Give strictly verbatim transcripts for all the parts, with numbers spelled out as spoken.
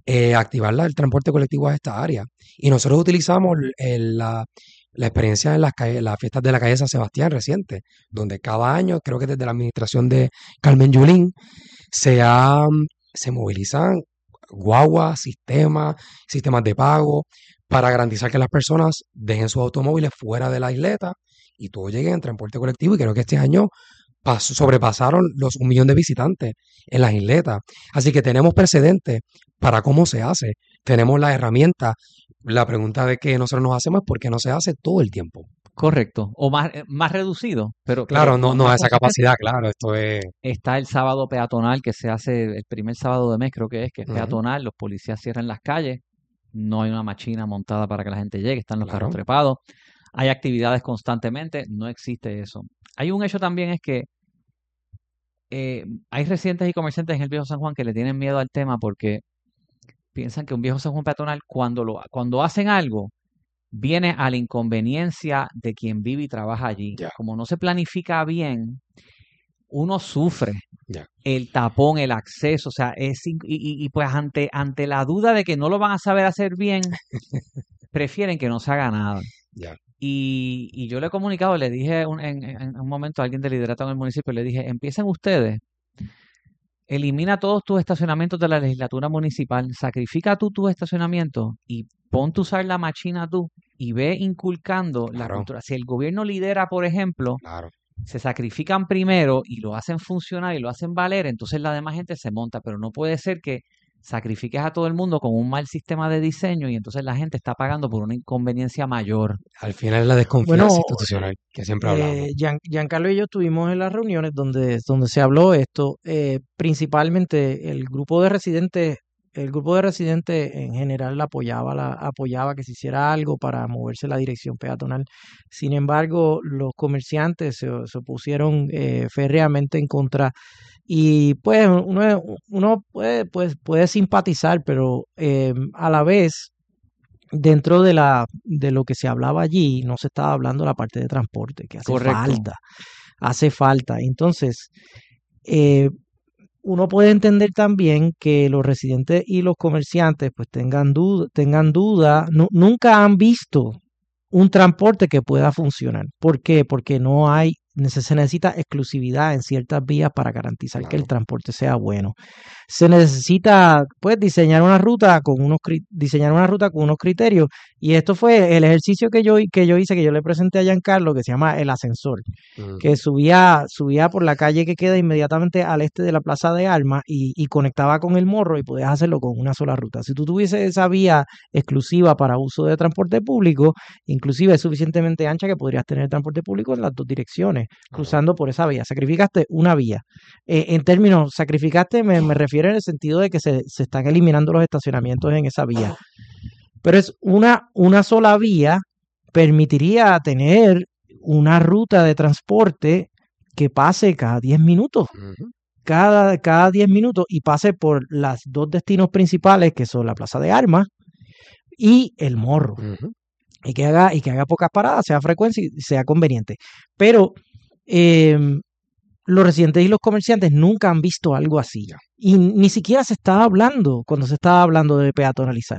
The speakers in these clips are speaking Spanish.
eh, activar la- el transporte colectivo a esta área. Y nosotros utilizamos el- la, la experiencia en las, calles- las fiestas de la calle San Sebastián reciente, donde cada año, creo que desde la administración de Carmen Yulín, se, ha- se movilizan guaguas, sistemas, sistemas de pago, para garantizar que las personas dejen sus automóviles fuera de la isleta y todos lleguen en transporte colectivo. Y creo que este año pas- sobrepasaron los un millón de visitantes en las isletas. Así que tenemos precedentes para cómo se hace. Tenemos la herramienta. La pregunta de que nosotros nos hacemos es por qué no se hace todo el tiempo. Correcto. O más, eh, más reducido, pero, pero Claro, no, más, no más a esa consistente. capacidad, claro, esto es... Está el sábado peatonal que se hace el primer sábado de mes, creo que es, que es Ujú, peatonal. Los policías cierran las calles. No hay una machina montada para que la gente llegue. Están los carros claro, trepados. Hay actividades constantemente. No existe eso. Hay un hecho también es que eh, hay residentes y comerciantes en el Viejo San Juan que le tienen miedo al tema porque piensan que un Viejo San Juan peatonal, cuando, lo, cuando hacen algo, viene a la inconveniencia de quien vive y trabaja allí. ya, Como no se planifica bien, uno sufre ya, el tapón, el acceso, o sea, es in- y, y- y pues ante, ante la duda de que no lo van a saber hacer bien, prefieren que no se haga nada. ya, Y, y yo le he comunicado, le dije un- en, en un momento a alguien del liderato en el municipio, le dije, empiecen ustedes, elimina todos tus estacionamientos de la legislatura municipal, sacrifica tú tus estacionamientos y ponte a usar la machina tú y ve inculcando la claro, cultura. Si el gobierno lidera, por ejemplo, claro. se sacrifican primero y lo hacen funcionar y lo hacen valer, entonces la demás gente se monta, pero no puede ser que sacrifiques a todo el mundo con un mal sistema de diseño y entonces la gente está pagando por una inconveniencia mayor. Al final es la desconfianza Bueno, institucional que siempre hablamos. eh, Gian- Giancarlo y yo estuvimos en las reuniones donde, donde se habló esto. Eh, principalmente el grupo de residentes, el grupo de residentes en general apoyaba, la, apoyaba que se hiciera algo para moverse la dirección peatonal. Sin embargo, los comerciantes se, se opusieron eh, férreamente en contra. Y pues uno, uno puede, pues, puede simpatizar, pero eh, a la vez dentro de la de lo que se hablaba allí, no se estaba hablando de la parte de transporte, que hace Correcto. falta, hace falta. Entonces, eh, uno puede entender también que los residentes y los comerciantes pues tengan duda, tengan duda, nu- nunca han visto un transporte que pueda funcionar. ¿Por qué? Porque no hay, nece- se necesita exclusividad en ciertas vías para garantizar que el Claro, transporte sea bueno. Se necesita, pues, diseñar una ruta con unos cri- diseñar una ruta con unos criterios. Y esto fue el ejercicio que yo, que yo hice, que yo le presenté a Giancarlo, que se llama el ascensor, ujú, que subía, subía por la calle que queda inmediatamente al este de la Plaza de Armas y, y conectaba con el Morro y podías hacerlo con una sola ruta. Si tú tuvieses esa vía exclusiva para uso de transporte público, inclusive es suficientemente ancha que podrías tener transporte público en las dos direcciones, claro, cruzando por esa vía. Sacrificaste una vía. Eh, en términos, sacrificaste, me, me refiero en el sentido de que se, se están eliminando los estacionamientos en esa vía. Pero es una, una sola vía, permitiría tener una ruta de transporte que pase cada diez minutos, ujú, cada, cada diez minutos y pase por las dos destinos principales que son la Plaza de Armas y el Morro. ujú, Y que haga, y que haga pocas paradas, sea frecuente y sea conveniente. Pero eh, los residentes y los comerciantes nunca han visto algo así. ya, Y ni siquiera se estaba hablando cuando se estaba hablando de peatonalizar.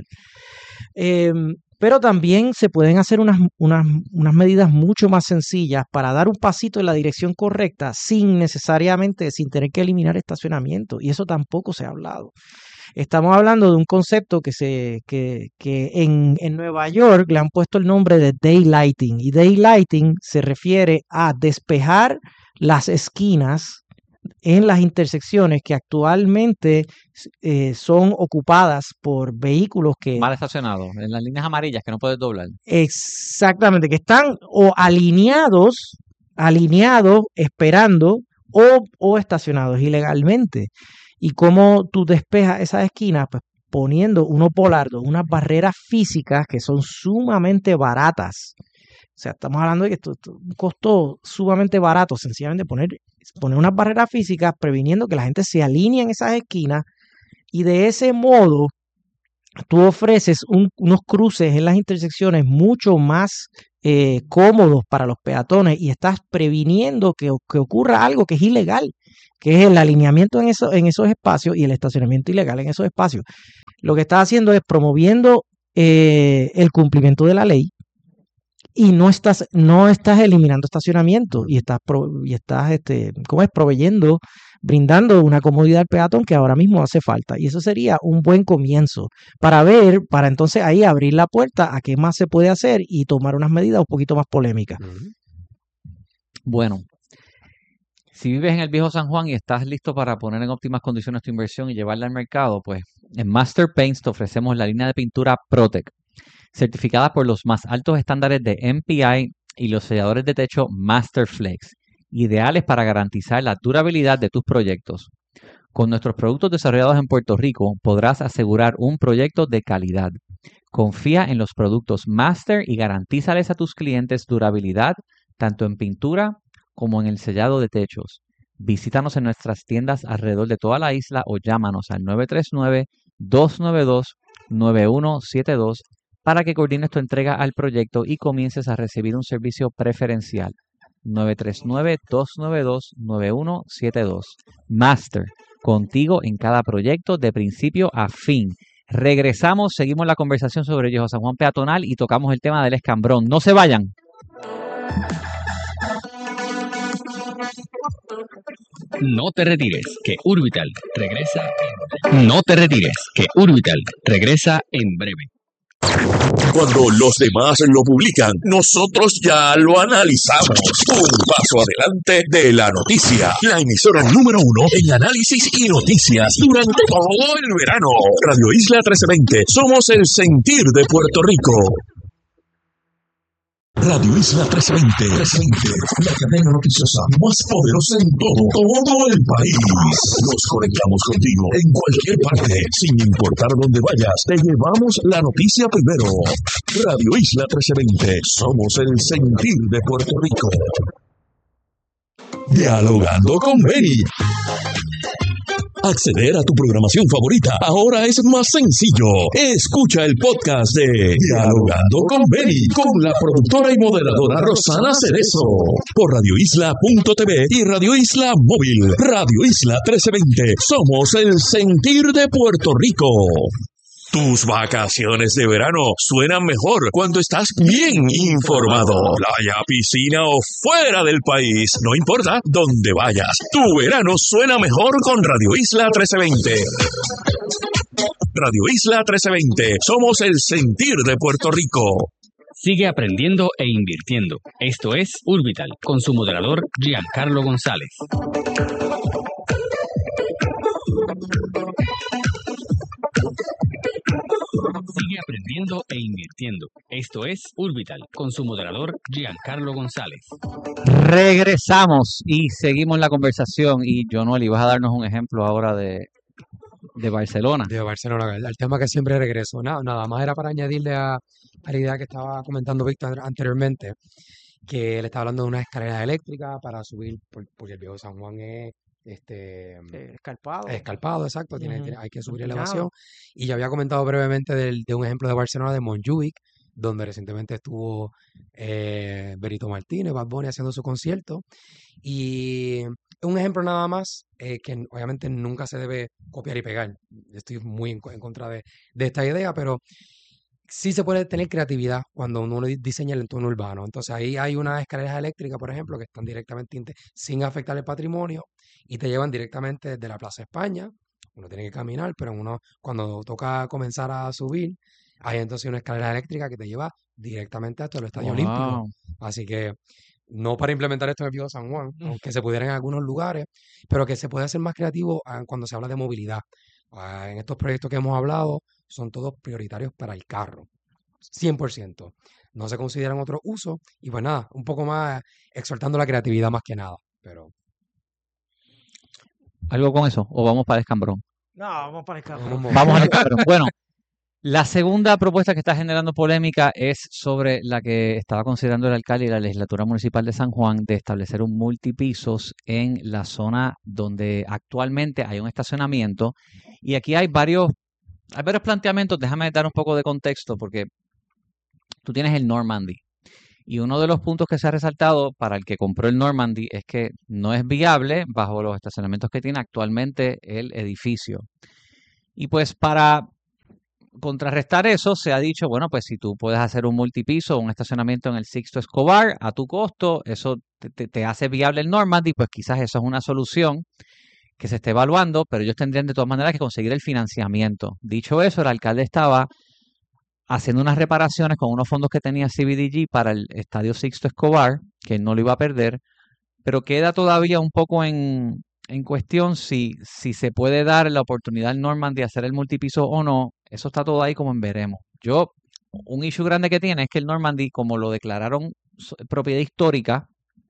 Eh, pero también se pueden hacer unas, unas, unas medidas mucho más sencillas para dar un pasito en la dirección correcta sin necesariamente, sin tener que eliminar estacionamiento. Y eso tampoco se ha hablado. Estamos hablando de un concepto que, se, que, que en, en Nueva York le han puesto el nombre de daylighting. Y daylighting se refiere a despejar las esquinas en las intersecciones que actualmente eh, son ocupadas por vehículos que Mal estacionado, en las líneas amarillas que no puedes doblar. exactamente, que están o alineados, alineados, esperando o, o estacionados ilegalmente. Y cómo tú despejas esas esquinas, pues poniendo unos polardos, unas barreras físicas que son sumamente baratas. O sea, estamos hablando de que esto, esto es un costo sumamente barato, sencillamente poner, poner unas barreras físicas previniendo que la gente se alinee en esas esquinas y de ese modo tú ofreces un, unos cruces en las intersecciones mucho más eh, cómodos para los peatones y estás previniendo que, que ocurra algo que es ilegal, que es el alineamiento en, eso, en esos espacios y el estacionamiento ilegal en esos espacios. lo que estás haciendo es promoviendo eh, el cumplimiento de la ley y no estás, no estás eliminando estacionamiento y estás, pro, y estás este, ¿cómo es? Proveyendo, brindando una comodidad al peatón que ahora mismo hace falta. Y eso sería un buen comienzo para ver, para entonces ahí abrir la puerta a qué más se puede hacer y tomar unas medidas un poquito más polémicas. Ujú. Bueno, si vives en el viejo San Juan y estás listo para poner en óptimas condiciones tu inversión y llevarla al mercado, pues en Master Paints te ofrecemos la línea de pintura Protec, certificada por los más altos estándares de M P I y los selladores de techo Master Flex, ideales para garantizar la durabilidad de tus proyectos. Con nuestros productos desarrollados en Puerto Rico podrás asegurar un proyecto de calidad. Confía en los productos Master y garantízales a tus clientes durabilidad tanto en pintura como en el sellado de techos. Visítanos en nuestras tiendas alrededor de toda la isla o llámanos al nueve tres nueve, dos nueve dos, nueve uno siete dos para que coordines tu entrega al proyecto y comiences a recibir un servicio preferencial. nueve tres nueve, dos nueve dos, nueve uno siete dos. Master, contigo en cada proyecto de principio a fin. Regresamos, seguimos la conversación sobre Viejo San Juan peatonal y tocamos el tema del escambrón. No se vayan. No te retires, que Urbital regresa. No te retires, que Urbital regresa en breve. Cuando los demás lo publican, nosotros ya lo analizamos. Un paso adelante de la noticia. La emisora número uno en análisis y noticias durante todo el verano. Radio Isla trece veinte. Somos el sentir de Puerto Rico. Radio Isla trece veinte, la cadena noticiosa más poderosa en todo, todo el país. Nos conectamos contigo en cualquier parte, sin importar dónde vayas. Te llevamos la noticia primero. Radio Isla trece veinte, somos el sentir de Puerto Rico. Dialogando con Benny. Acceder a tu programación favorita ahora es más sencillo. Escucha el podcast de Dialogando con Benny, con la productora y moderadora Rosana Cerezo, por radio isla punto t v y Radio Isla Móvil. Radio Isla trece veinte, somos el sentir de Puerto Rico. Tus vacaciones de verano suenan mejor cuando estás bien informado. Playa, piscina o fuera del país, no importa dónde vayas. Tu verano suena mejor con Radio Isla trece veinte. Radio Isla trece veinte, somos el sentir de Puerto Rico. Sigue aprendiendo e invirtiendo. Esto es Urbital, con su moderador Giancarlo González. Sigue aprendiendo e invirtiendo. Esto es Urbital, con su moderador Giancarlo González. Regresamos y seguimos la conversación. Y Jonuel, vas a darnos un ejemplo ahora de, de Barcelona. De Barcelona, el tema que siempre regreso. Nada, nada más era para añadirle a, a la idea que estaba comentando Víctor anteriormente, que él estaba hablando de unas escaleras eléctricas para subir, por- porque el viejo San Juan es este Eh, escarpado. escarpado, exacto, tiene, Ujú. tiene- hay que subir Empinado. elevación. Y ya había comentado brevemente del- de un ejemplo de Barcelona, de Montjuic, donde recientemente estuvo eh, Benito Martínez, Bad Bunny haciendo su concierto. Y un ejemplo nada más, eh, que n- obviamente nunca se debe copiar y pegar. Estoy muy en, co- en contra de, de esta idea, pero sí se puede tener creatividad cuando uno di- diseña el entorno urbano. Entonces ahí hay unas escaleras eléctricas, por ejemplo, que están directamente inte- sin afectar el patrimonio y te llevan directamente desde la Plaza España. Uno tiene que caminar, pero uno cuando toca comenzar a subir, hay entonces una escalera eléctrica que te lleva directamente hasta el Estadio Olímpico. Wow. Así que no para implementar esto en el Viejo San Juan, aunque se pudiera en algunos lugares, pero que se puede hacer más creativo ah, cuando se habla de movilidad. Ah, en estos proyectos que hemos hablado, son todos prioritarios para el carro, cien por ciento. No se consideran otros usos y pues nada, un poco más exhortando la creatividad más que nada. Pero ¿Algo con eso? ¿O vamos para el escambrón? No, vamos para el carro. vamos, Vamos al escambrón. Bueno, la segunda propuesta que está generando polémica es sobre la que estaba considerando el alcalde y la legislatura municipal de San Juan de establecer un multipisos en la zona donde actualmente hay un estacionamiento. Y aquí hay varios, hay varios planteamientos. Déjame dar un poco de contexto porque tú tienes el Normandy. Y uno de los puntos que se ha resaltado para el que compró el Normandy es que no es viable bajo los estacionamientos que tiene actualmente el edificio. Y pues para contrarrestar eso, se ha dicho, bueno, pues si tú puedes hacer un multipiso, un estacionamiento en el Sixto Escobar a tu costo, eso te, te, te hace viable el Normandy, pues quizás eso es una solución que se esté evaluando, pero ellos tendrían de todas maneras que conseguir el financiamiento. Dicho eso, el alcalde estaba haciendo unas reparaciones con unos fondos que tenía C B D G para el estadio Sixto Escobar, que no lo iba a perder, pero queda todavía un poco en, en cuestión si, si se puede dar la oportunidad al Normandy de hacer el multipiso o no. Eso está todo ahí como en veremos. Yo, un issue grande que tiene es que el Normandy, como lo declararon propiedad histórica,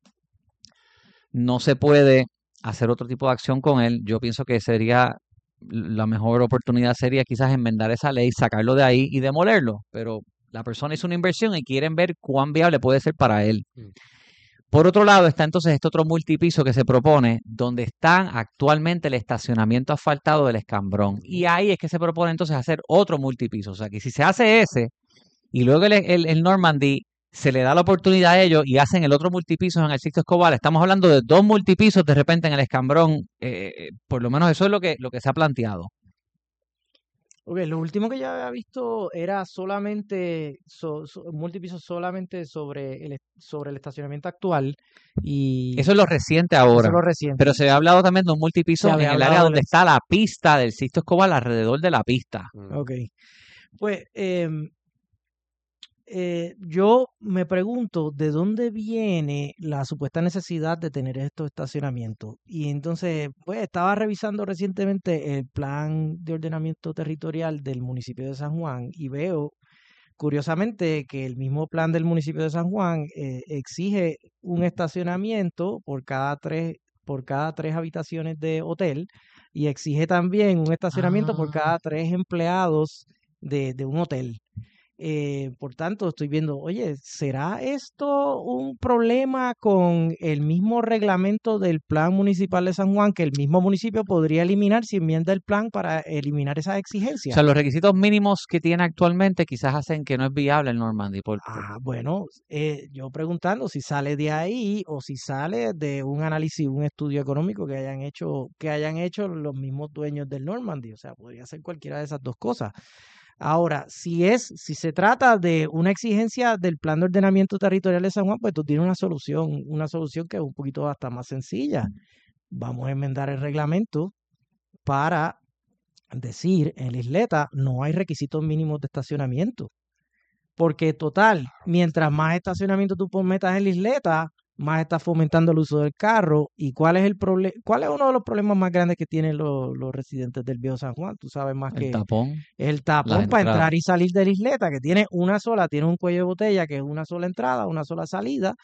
no se puede hacer otro tipo de acción con él. Yo pienso que sería, la mejor oportunidad sería quizás enmendar esa ley, sacarlo de ahí y demolerlo, pero la persona hizo una inversión y quieren ver cuán viable puede ser para él. Mm. Por otro lado está entonces este otro multipiso que se propone, donde están actualmente el estacionamiento asfaltado del Escambrón, y ahí es que se propone entonces hacer otro multipiso. O sea que si se hace ese y luego el, el, el Normandy se le da la oportunidad a ellos y hacen el otro multipiso en el Sixto Escobar, estamos hablando de dos multipisos de repente en el Escambrón. Eh, por lo menos eso es lo que, lo que se ha planteado. Ok, lo último que yo había visto era solamente so, so, multipiso solamente sobre el, sobre el estacionamiento actual, y eso es lo reciente ahora. Eso es lo reciente. Pero se había hablado también de un multipiso en el área donde está la pista del Sixto Escobar, alrededor de la pista. Ok, pues eh, Eh, yo me pregunto de dónde viene la supuesta necesidad de tener estos estacionamientos. Y entonces, pues estaba revisando recientemente el plan de ordenamiento territorial del municipio de San Juan y veo, curiosamente, que el mismo plan del municipio de San Juan eh, exige un estacionamiento por cada tres, por cada tres habitaciones de hotel, y exige también un estacionamiento ah. por cada tres empleados de, de un hotel. Eh, por tanto, estoy viendo, oye, ¿será esto un problema con el mismo reglamento del Plan Municipal de San Juan que el mismo municipio podría eliminar si enmienda el plan para eliminar esas exigencias? O sea, los requisitos mínimos que tiene actualmente quizás hacen que no es viable el Normandy. Por, por... Ah, bueno, eh, yo preguntando si sale de ahí o si sale de un análisis, un estudio económico que hayan hecho, que hayan hecho los mismos dueños del Normandy. O sea, podría ser cualquiera de esas dos cosas. Ahora, si es, si se trata de una exigencia del Plan de Ordenamiento Territorial de San Juan, pues tú tienes una solución, una solución que es un poquito hasta más sencilla. Vamos a enmendar el reglamento para decir en la isleta no hay requisitos mínimos de estacionamiento. Porque total, mientras más estacionamiento tú metas en la isleta, más estás fomentando el uso del carro. ¿Y cuál es el problema? ¿Cuál es uno de los problemas más grandes que tienen los, los residentes del Viejo San Juan? Tú sabes más el que tapón, el tapón para entrar y salir de la isleta, que tiene una sola, tiene un cuello de botella que es una sola entrada, una sola salida,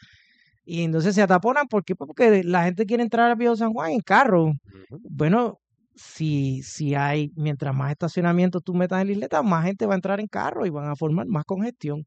y entonces se ataponan. ¿Por qué? Porque la gente quiere entrar al Viejo San Juan en carro. Uh-huh. Bueno, si, si hay, mientras más estacionamiento tú metas en la isleta, más gente va a entrar en carro y van a formar más congestión.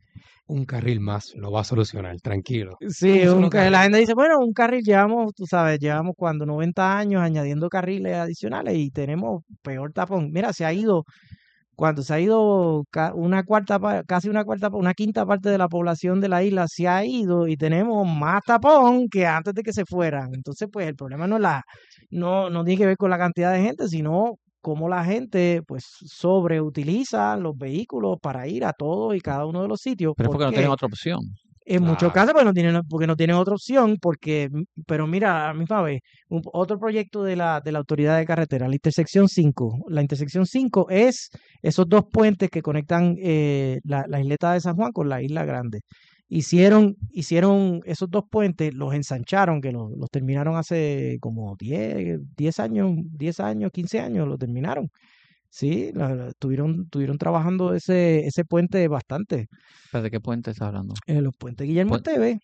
Un carril más lo va a solucionar, tranquilo. Sí, un, la gente dice, bueno, un carril llevamos, tú sabes, llevamos cuando noventa años añadiendo carriles adicionales y tenemos peor tapón. Mira, se ha ido, cuando se ha ido una cuarta, casi una cuarta, una quinta parte de la población de la isla se ha ido y tenemos más tapón que antes de que se fueran. Entonces, pues el problema no es la, no, no tiene que ver con la cantidad de gente, sino cómo la gente pues sobreutiliza los vehículos para ir a todos y cada uno de los sitios. Pero es porque no tienen otra opción. En claro. muchos casos pues no tienen, porque no tienen otra opción, porque, pero mira, a la misma vez, un, otro proyecto de la, de la Autoridad de Carretera, la intersección cinco. La intersección cinco es esos dos puentes que conectan eh, la, la isleta de San Juan con la Isla Grande. Hicieron, hicieron esos dos puentes, los ensancharon, que los, los terminaron hace como diez, diez años, diez años, quince años, lo terminaron. Sí, la, estuvieron, estuvieron trabajando ese, ese puente bastante. ¿Pero de qué puente estás hablando? Eh, los puentes Guillermo Esteves.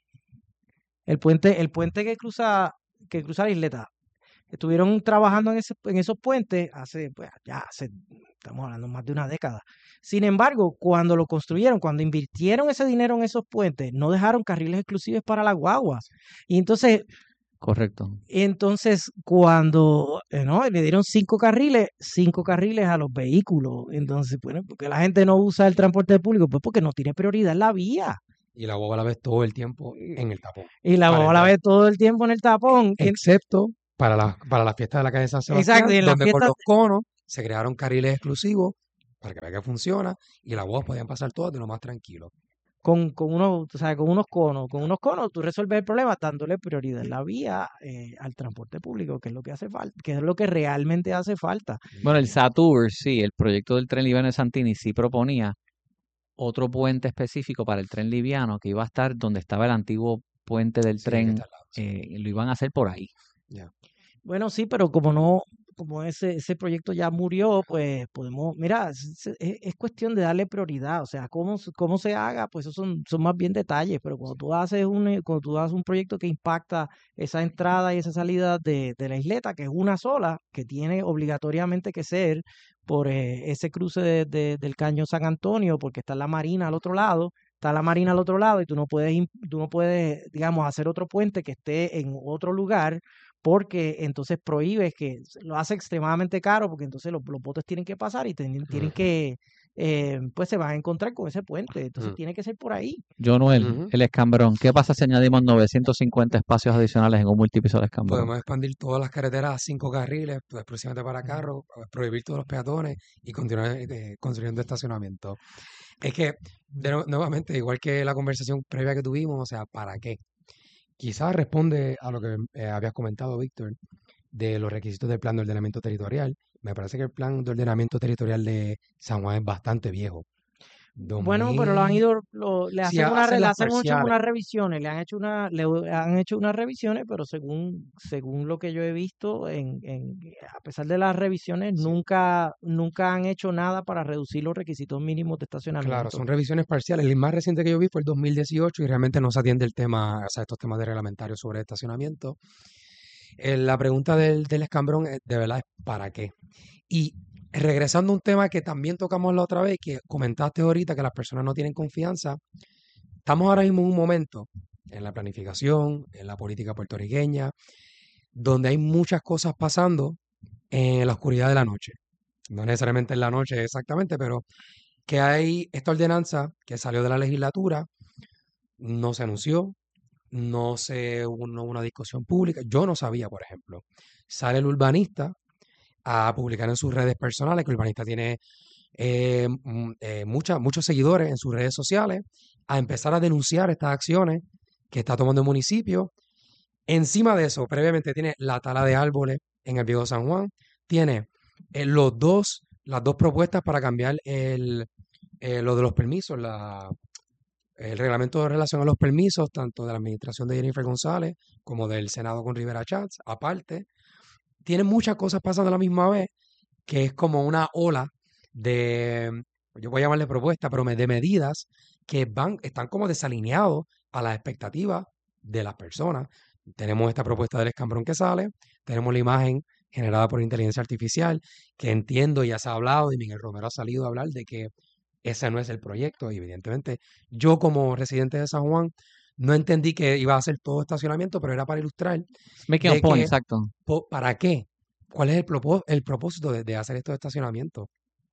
El puente, el puente que cruza, que cruza la isleta. Estuvieron trabajando en, ese, en esos puentes hace, pues ya hace, estamos hablando más de una década. Sin embargo, cuando lo construyeron, cuando invirtieron ese dinero en esos puentes, no dejaron carriles exclusivos para las guaguas. Y entonces... Correcto. Entonces, cuando eh, ¿no? le dieron cinco carriles, cinco carriles a los vehículos. Entonces, bueno, porque la gente no usa el transporte público, pues porque no tiene prioridad en la vía. Y la guagua la ves todo el tiempo en el tapón. Y la guagua la ves todo el tiempo en el tapón. Excepto para la, para la fiesta de la calle San Sebastián, Exacto, y en donde la con fiesta... los conos se crearon carriles exclusivos para que vea que funciona y las guaguas podían pasar todas de lo más tranquilo. Con, con, unos, o sea, con unos conos, con unos conos tú resuelves el problema dándole prioridad en la vía eh, al transporte público, que es lo que hace falta, que es lo que realmente hace falta. Bueno, el Satur, sí, el proyecto del tren liviano de Santini sí proponía otro puente específico para el tren liviano que iba a estar donde estaba el antiguo puente del Sí, que tren, está al lado, sí. eh, lo iban a hacer por ahí. Ya. Bueno, sí, pero como no, como ese, ese proyecto ya murió, pues podemos, mira, es, es- es cuestión de darle prioridad, o sea, cómo, se- cómo se haga, pues esos son, son más bien detalles, pero cuando tú haces un, eh, cuando tú haces un proyecto que impacta esa entrada y esa salida de, de la isleta, que es una sola, que tiene obligatoriamente que ser por eh, ese cruce de- de- del Caño San Antonio, porque está la Marina al otro lado, está la Marina al otro lado y tú no puedes, im- tú no puedes, digamos, hacer otro puente que esté en otro lugar porque entonces prohíbes que lo hace extremadamente caro, porque entonces los, los botes tienen que pasar y tienen, tienen Ujú, que, eh, pues se van a encontrar con ese puente, entonces ujú, tiene que ser por ahí. Yo, Noel, ujú. el escambrón. ¿Qué pasa si añadimos novecientos cincuenta espacios adicionales en un multipiso de escambrón? Podemos expandir todas las carreteras a cinco carriles, pues, exclusivamente para carros, pues, prohibir todos los peatones y continuar eh, construyendo estacionamiento. Es que, de nue- nuevamente, igual que la conversación previa que tuvimos, o sea, ¿para qué? Quizás responde a lo que eh, habías comentado, Víctor, de los requisitos del plan de ordenamiento territorial. Me parece que el plan de ordenamiento territorial de San Juan es bastante viejo. Bueno, pero lo han dos mil, ido, lo- le sí, hacen ha- una, re- hacen le las hacen mucho parciales. unas revisiones, le han hecho una, le han hecho unas revisiones, pero según, según lo que yo he visto, en, en, a pesar de las revisiones, Sí, nunca, nunca han hecho nada para reducir los requisitos mínimos de claro, estacionamiento. son revisiones parciales. El más reciente que yo vi fue el dos mil dieciocho y realmente no se atiende el tema, o sea, estos temas de reglamentarios sobre estacionamiento. Eh, la pregunta del, del escambrón es, de verdad es ¿para qué? Y regresando a un tema que también tocamos la otra vez, que comentaste ahorita que las personas no tienen confianza, estamos ahora mismo en un momento en la planificación, en la política puertorriqueña, donde hay muchas cosas pasando en la oscuridad de la noche. No necesariamente en la noche exactamente, pero que hay esta ordenanza que salió de la legislatura, no se anunció, no se hubo una una discusión pública. Yo no sabía, por ejemplo. Sale el urbanista a publicar en sus redes personales, que el urbanista tiene eh, mm, eh, mucha- muchos seguidores en sus redes sociales, a empezar a denunciar estas acciones que está tomando el municipio. Encima de eso, previamente tiene la tala de árboles en el Viejo San Juan, tiene eh, los dos, las dos propuestas para cambiar el, eh, lo de los permisos, la, el reglamento de relación a los permisos, tanto de la administración de Jennifer González como del Senado con Rivera Chats, aparte. Tiene muchas cosas pasando a la misma vez, que es como una ola de, yo voy a llamarle propuesta, pero me- de medidas que van, están como desalineados a las expectativas de las personas. Tenemos esta propuesta del escambrón que sale, tenemos la imagen generada por inteligencia artificial, que entiendo, ya se ha hablado, y Miguel Romero ha salido a hablar de que ese no es el proyecto, y evidentemente yo como residente de San Juan no entendí que iba a ser todo estacionamiento, pero era para ilustrar Making a de point, que, exacto. po- ¿para qué? ¿Cuál es el, propo- el propósito de, de hacer estos estacionamientos?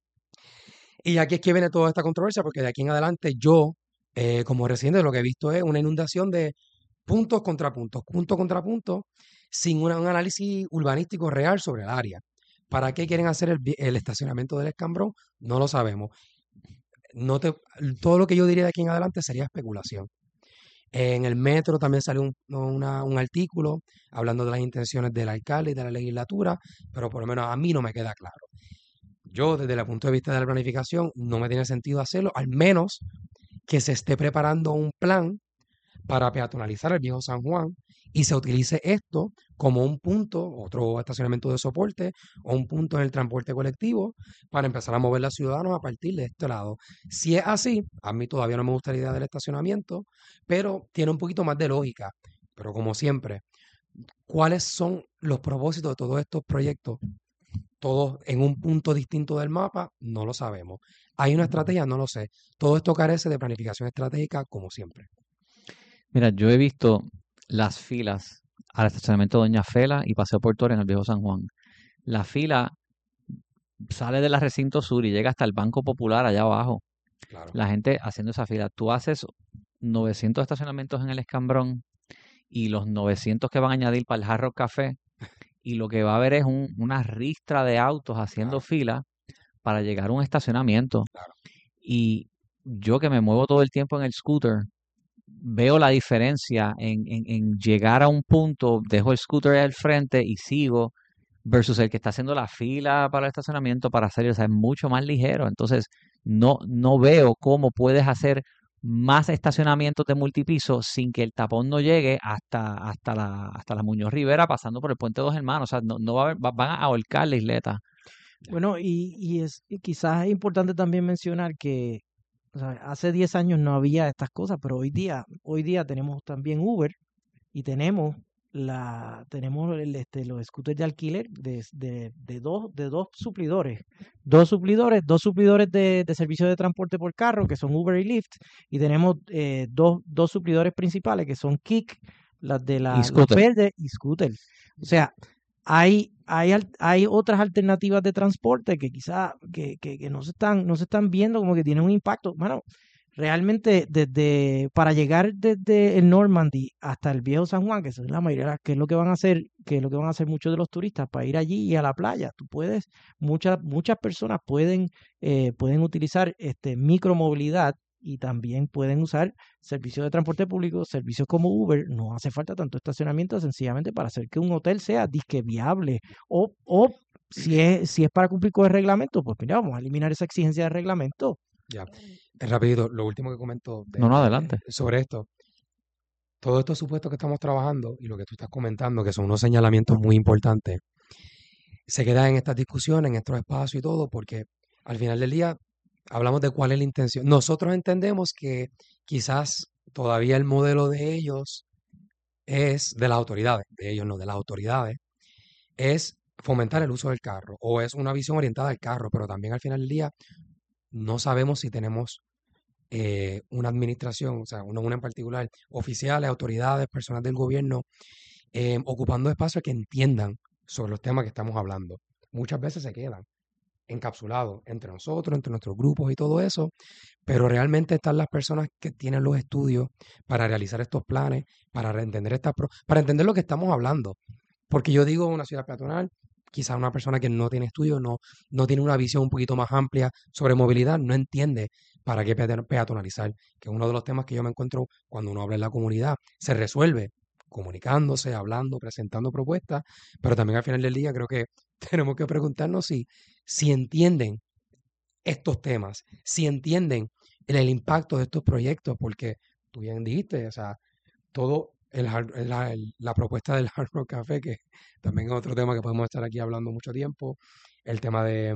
Y aquí es que viene toda esta controversia, porque de aquí en adelante yo, eh, como residente, lo que he visto es una inundación de puntos contra puntos, punto contra punto, sin una- un análisis urbanístico real sobre el área. ¿Para qué quieren hacer el, vi- el estacionamiento del escambrón? No lo sabemos. No te, todo lo que yo diría de aquí en adelante sería especulación. En el metro también salió un, una- un artículo hablando de las intenciones del alcalde y de la legislatura, pero por lo menos a mí no me queda claro. Yo, desde el punto de vista de la planificación, no me tiene sentido hacerlo, al menos que se esté preparando un plan para peatonalizar el viejo San Juan y se utilice esto como un punto, otro estacionamiento de soporte o un punto en el transporte colectivo para empezar a mover a los ciudadanos a partir de este lado. Si es así, a mí todavía no me gusta la idea del estacionamiento, pero tiene un poquito más de lógica. Pero como siempre, ¿cuáles son los propósitos de todos estos proyectos? Todos en un punto distinto del mapa, no lo sabemos. ¿Hay una estrategia? No lo sé. Todo esto carece de planificación estratégica, como siempre. Mira, yo he visto las filas al estacionamiento Doña Fela y Paseo Portuario en el Viejo San Juan. La fila sale del recinto sur y llega hasta el Banco Popular allá abajo. Claro. La gente haciendo esa fila. Tú haces novecientos estacionamientos en el Escambrón y los novecientos que van a añadir para el Hard Rock Café y lo que va a haber es un- una ristra de autos haciendo Claro. fila para llegar a un estacionamiento. Claro. Y yo que me muevo todo el tiempo en el scooter, veo la diferencia en, en, en llegar a un punto, dejo el scooter al frente y sigo, versus el que está haciendo la fila para el estacionamiento para hacer, o sea, es mucho más ligero. Entonces, no, no veo cómo puedes hacer más estacionamientos de multipiso sin que el tapón no llegue hasta, hasta la, hasta la Muñoz Rivera pasando por el Puente Dos Hermanos. O sea, no, no va a haber, va- van a ahorcar la isleta. Bueno, y, y es y quizás es importante también mencionar que, o sea, hace diez años no había estas cosas, pero hoy día, hoy día tenemos también Uber y tenemos la, tenemos el, este, los scooters de alquiler de, de, de dos, de dos suplidores, dos suplidores, dos suplidores de, de servicio de transporte por carro, que son Uber y Lyft, y tenemos eh, dos, dos suplidores principales, que son Kik, las de Y la, las scooter. verdes y Scooter. O sea, hay, hay, al- hay otras alternativas de transporte que quizá que, que, que no se están, no se están viendo como que tienen un impacto. Bueno, realmente desde para llegar desde el Normandy hasta el viejo San Juan, que es la mayoría, de las- que es lo que van a hacer, que es lo que van a hacer muchos de los turistas para ir allí y a la playa. Tú puedes, muchas, muchas personas pueden, eh, pueden utilizar este micromovilidad y también pueden usar servicios de transporte público, servicios como Uber. No hace falta tanto estacionamiento sencillamente para hacer que un hotel sea disque viable. O, o si es, si es para cumplir con el reglamento, pues mira, vamos a eliminar esa exigencia de reglamento. Ya. Eh, Rapidito, lo último que comento de- No, no, de- adelante. sobre esto. Todos estos supuestos que estamos trabajando y lo que tú estás comentando, que son unos señalamientos muy importantes, se quedan en estas discusiones, en estos espacios y todo, porque al final del día hablamos de cuál es la intención. Nosotros entendemos que quizás todavía el modelo de ellos es de las autoridades, de ellos no, de las autoridades, es fomentar el uso del carro o es una visión orientada al carro, pero también al final del día no sabemos si tenemos eh, una administración, o sea, una, una en particular, oficiales, autoridades, personas del gobierno, eh, ocupando espacios que entiendan sobre los temas que estamos hablando. Muchas veces se quedan encapsulados entre nosotros, entre nuestros grupos y todo eso, pero realmente están las personas que tienen los estudios para realizar estos planes, para entender estas, pro- para entender lo que estamos hablando. Porque yo digo una ciudad peatonal, quizás una persona que no tiene estudios, no, no tiene una visión un poquito más amplia sobre movilidad, no entiende para qué peaton- peatonalizar, que es uno de los temas que yo me encuentro cuando uno habla en la comunidad. Se resuelve comunicándose, hablando, presentando propuestas, pero también al final del día creo que tenemos que preguntarnos si, si entienden estos temas, si entienden el, el impacto de estos proyectos, porque tú bien dijiste, o sea, todo el, hard- la, el- la propuesta del Hard Rock Café, que también es otro tema que podemos estar aquí hablando mucho tiempo, el tema de,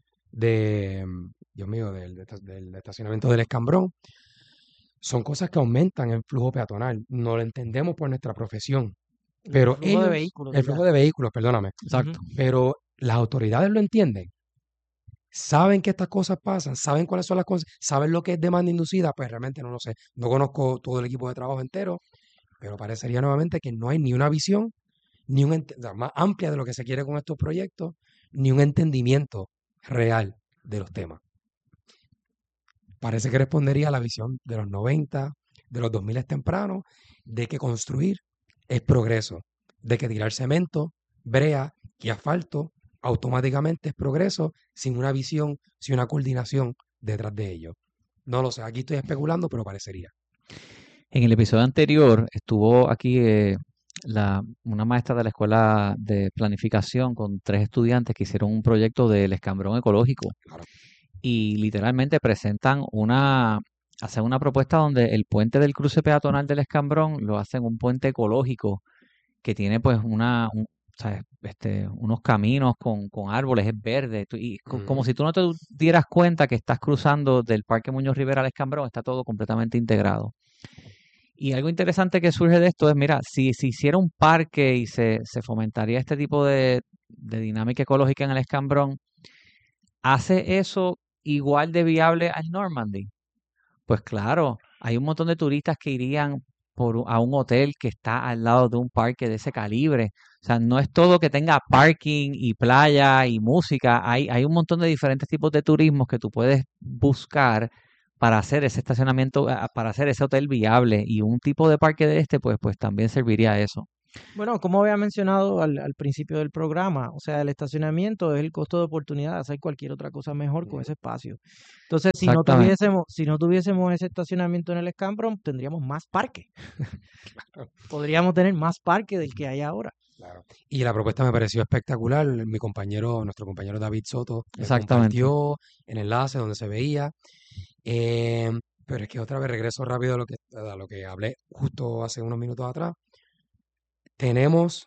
de Dios mío, del, de esta- del estacionamiento del Escambrón, son cosas que aumentan el flujo peatonal, no lo entendemos por nuestra profesión, El pero flujo de ellos, vehículos, el ¿verdad? flujo de vehículos, perdóname, Exacto. Ujú. pero las autoridades lo entienden. Saben que estas cosas pasan, saben cuáles son las cosas, saben lo que es demanda inducida, pues realmente no lo sé. No conozco todo el equipo de trabajo entero, pero parecería nuevamente que no hay ni una visión, ni un ente- o sea, más amplia de lo que se quiere con estos proyectos, ni un entendimiento real de los temas. Parece que respondería a la visión de los noventa, de los dos mil tempranos, de que construir es progreso, de que tirar cemento, brea y asfalto automáticamente es progreso sin una visión, sin una coordinación detrás de ello. No lo sé, aquí estoy especulando, pero parecería. En el episodio anterior estuvo aquí eh, la, una maestra de la escuela de planificación con tres estudiantes que hicieron un proyecto del escambrón ecológico Claro. y literalmente presentan una, hacen una propuesta donde el puente del cruce peatonal del escambrón lo hacen un puente ecológico que tiene pues una, un- ¿sabes? Este, unos caminos con, con árboles, es verde, tú- y co- como Ujú. si tú no te dieras cuenta que estás cruzando del Parque Muñoz Rivera al Escambrón, está todo completamente integrado. Y algo interesante que surge de esto es, mira, si se hiciera un parque y se, se fomentaría este tipo de, de dinámica ecológica en el Escambrón, ¿hace eso igual de viable al Normandy? Pues claro, hay un montón de turistas que irían por, u- a un hotel que está al lado de un parque de ese calibre. O sea, no es todo que tenga parking y playa y música. Hay, hay un montón de diferentes tipos de turismos que tú puedes buscar para hacer ese estacionamiento, ah, para hacer ese hotel viable. Y un tipo de parque de este, pues, pues también serviría a eso. Bueno, como había mencionado al, al principio del programa, o sea, el estacionamiento es el costo de oportunidad de hacer cualquier otra cosa mejor con ese espacio. Entonces, si no Exactamente. tuviésemos, si no tuviésemos ese estacionamiento en el Escampron, tendríamos más parque. Podríamos tener más parque del que hay ahora. Claro. Y la propuesta me pareció espectacular. Mi compañero, nuestro compañero David Soto, me Exactamente. compartió el enlace donde se veía. Eh, pero es que otra vez regreso rápido a lo que, a lo que hablé justo hace unos minutos atrás. Tenemos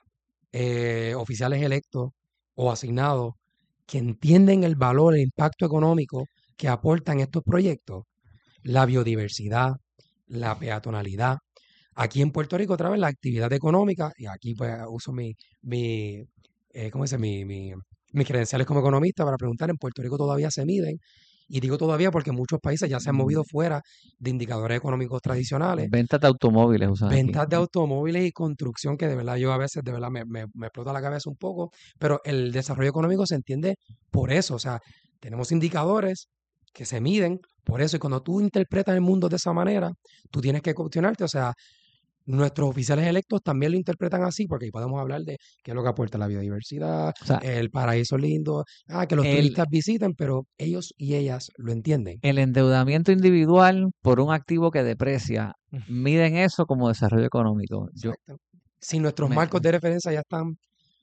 eh, oficiales electos o asignados que entienden el valor, el impacto económico que aportan estos proyectos, la biodiversidad, la peatonalidad. Aquí en Puerto Rico, otra vez, la actividad económica, y aquí pues uso mi, mi, eh, ¿cómo se dice? Mi, mi- mis credenciales como economista para preguntar, en Puerto Rico todavía se miden, y digo todavía porque muchos países ya se han movido fuera de indicadores económicos tradicionales. Ventas de automóviles usan aquí. Ventas de automóviles y construcción, que de verdad yo a veces de verdad me, me, me explota la cabeza un poco, pero el desarrollo económico se entiende por eso, o sea, tenemos indicadores que se miden por eso, y cuando tú interpretas el mundo de esa manera, tú tienes que cuestionarte, o sea, nuestros oficiales electos también lo interpretan así, porque ahí podemos hablar de qué es lo que aporta la biodiversidad, O sea, el paraíso lindo, ah, que los el, turistas visiten, pero ellos y ellas lo entienden. el endeudamiento individual por un activo que deprecia, miden eso como desarrollo económico. Yo Exacto. Si nuestros me, marcos de referencia ya están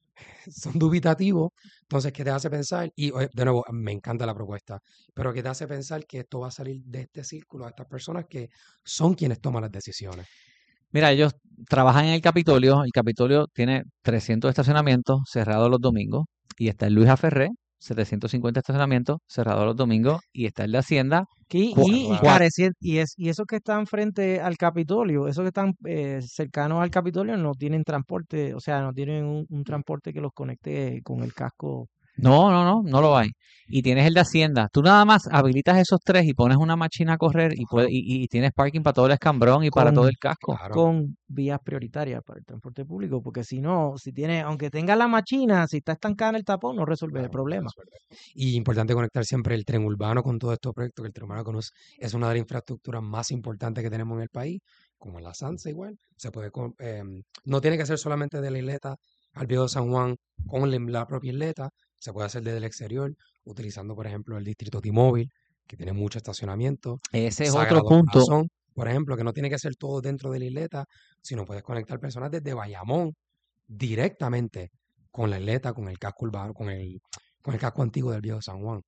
son dubitativos, entonces, ¿qué te hace pensar? Y oye, de nuevo, me encanta la propuesta, pero ¿qué te hace pensar que esto va a salir de este círculo, de estas personas que son quienes toman las decisiones? Mira, ellos trabajan en el Capitolio. El Capitolio tiene trescientos estacionamientos cerrados los domingos. Y está el Luis Aferré, setecientos cincuenta estacionamientos cerrados los domingos. Y está el de Hacienda, Y, cua- y, y, Wow. cua- careci- y, es, y esos que están frente al Capitolio, esos que están eh, cercanos al Capitolio no tienen transporte, o sea, no tienen un, un transporte que los conecte con el casco. No, no, no, no lo hay. Y tienes el de Hacienda. Tú nada más habilitas esos tres y pones una máquina a correr y, puede, Wow. y, y tienes parking para todo el escambrón y para todo Con, el casco. Claro. con vías prioritarias para el transporte público, porque si no, si tiene, aunque tenga la máquina, si está estancada en el tapón, no resuelve el Claro, problema. resuelve. Y importante conectar siempre el tren urbano con todos estos proyectos, que el tren urbano conoce- es una de las infraestructuras más importantes que tenemos en el país, como en la Sansa igual. Se puede, con- em, no tiene que ser solamente de la isleta al Viejo San Juan con la la propia isleta, se puede hacer desde el exterior, utilizando, por ejemplo, el distrito T-Mobile, que tiene mucho estacionamiento. Ese es otro Sagrado punto. Corazón, por ejemplo, que no tiene que ser todo dentro de la isleta, sino puedes conectar personas desde Bayamón directamente con la isleta, con el casco urbano, con el, con el casco antiguo del Viejo San Juan.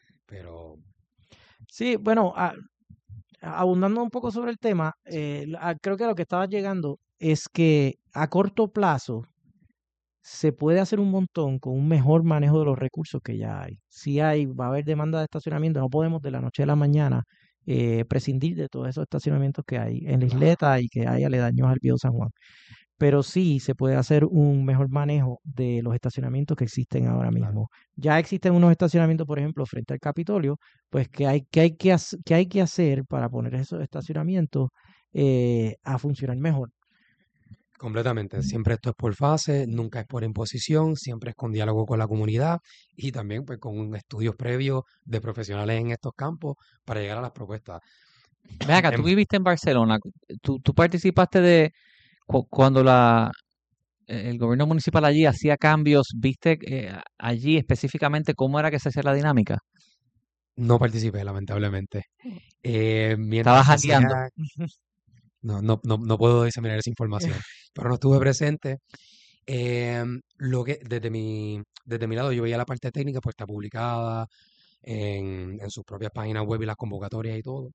Pero Sí, bueno, a- abundando un poco sobre el tema, eh, la- creo que a lo que estaba llegando es que a corto plazo se puede hacer un montón con un mejor manejo de los recursos que ya hay. Si hay, va a haber demanda de estacionamiento, no podemos de la noche a la mañana eh, prescindir de todos esos estacionamientos que hay en la isleta y que hay aledaños al Viejo San Juan. Pero sí se puede hacer un mejor manejo de los estacionamientos que existen ahora claro, mismo. Ya existen unos estacionamientos, por ejemplo, frente al Capitolio, pues que hay que, hay que, hac- que hay que hacer para poner esos estacionamientos eh, a funcionar mejor. completamente. Siempre esto es por fase, nunca es por imposición, siempre es con diálogo con la comunidad y también pues con estudios previos de profesionales en estos campos para llegar a las propuestas. Ven acá, tú Em, viviste en Barcelona. Tú, tú participaste de cu- cuando la, el gobierno municipal allí hacía cambios. ¿Viste eh, allí específicamente cómo era que se hacía la dinámica? no participé, lamentablemente. Eh, Estabas mientras se hackeando. hacía, no, no, no, no puedo diseminar esa información, pero no estuve presente. Em, lo que desde mi, desde mi lado yo veía la parte técnica, pues está publicada en, en sus propias páginas web y las convocatorias y todo.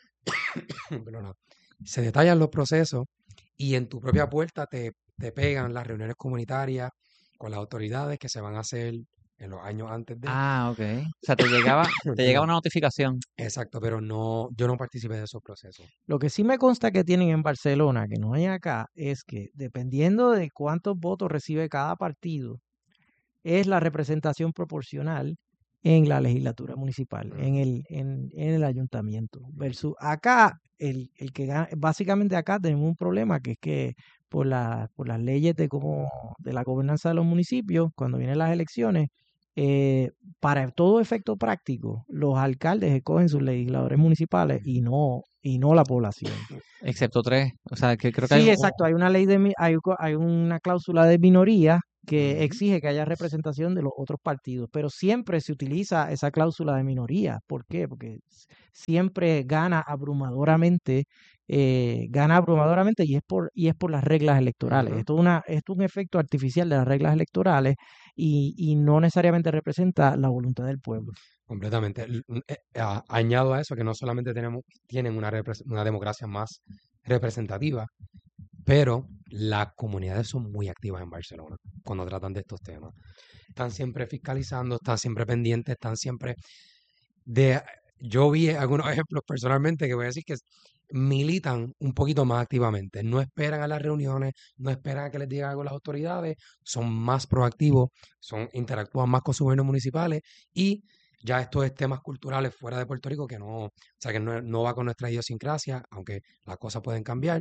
Perdona. Se detallan los procesos y en tu propia puerta te, te pegan las reuniones comunitarias con las autoridades que se van a hacer en los años antes de. Ah, ok. O sea, te llegaba, te llegaba Perdón. una notificación. Exacto, pero no, yo no participé de esos procesos. Lo que sí me consta que tienen en Barcelona, que no hay acá, es que dependiendo de cuántos votos recibe cada partido, es la representación proporcional en la legislatura municipal, en Mm, el, en, en el ayuntamiento. Versus acá, el, el que gana, básicamente acá tenemos un problema que es que por la, por las leyes de cómo, de la gobernanza de los municipios, cuando vienen las elecciones, eh, para todo efecto práctico, los alcaldes escogen sus legisladores municipales y no, y no la población. Excepto tres. O sea, que creo que Sí, hay un- exacto. Hay una ley de mi- hay, co- hay una cláusula de minoría que exige que haya representación de los otros partidos, pero siempre se utiliza esa cláusula de minoría. ¿Por qué? Porque s- siempre gana abrumadoramente, eh, gana abrumadoramente y es por y es por las reglas electorales. Ujú. Esto es una esto es un efecto artificial de las reglas electorales y, y no necesariamente representa la voluntad del pueblo. Completamente. L- n- eh, a- añado a eso que no solamente tenemos, tienen una, repres- una democracia más representativa, pero las comunidades son muy activas en Barcelona cuando tratan de estos temas. Están siempre fiscalizando, están siempre pendientes, están siempre de... Yo vi algunos ejemplos personalmente que voy a decir que s- militan un poquito más activamente. No esperan a las reuniones, no esperan a que les digan algo las autoridades, son más proactivos, son, interactúan más con sus gobiernos municipales y ya estos es temas culturales fuera de Puerto Rico que no, o sea, que no, no va con nuestra idiosincrasia, aunque las cosas pueden cambiar,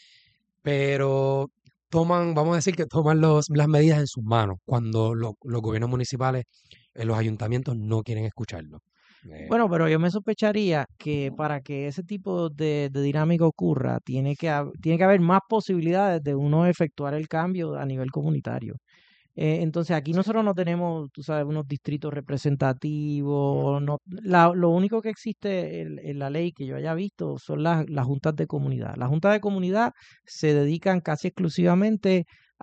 pero toman, vamos a decir que toman los, las medidas en sus manos cuando lo- los gobiernos municipales, eh, los ayuntamientos no quieren escucharlo. Eh, Bueno, pero yo me sospecharía que para que ese tipo de, de dinámica ocurra, tiene que, hab- tiene que haber más posibilidades de uno efectuar el cambio a nivel comunitario. Eh, entonces aquí nosotros no tenemos, tú sabes, unos distritos representativos. No, la- lo único que existe en, en la ley que yo haya visto son las, las juntas de comunidad. Las juntas de comunidad se dedican casi exclusivamente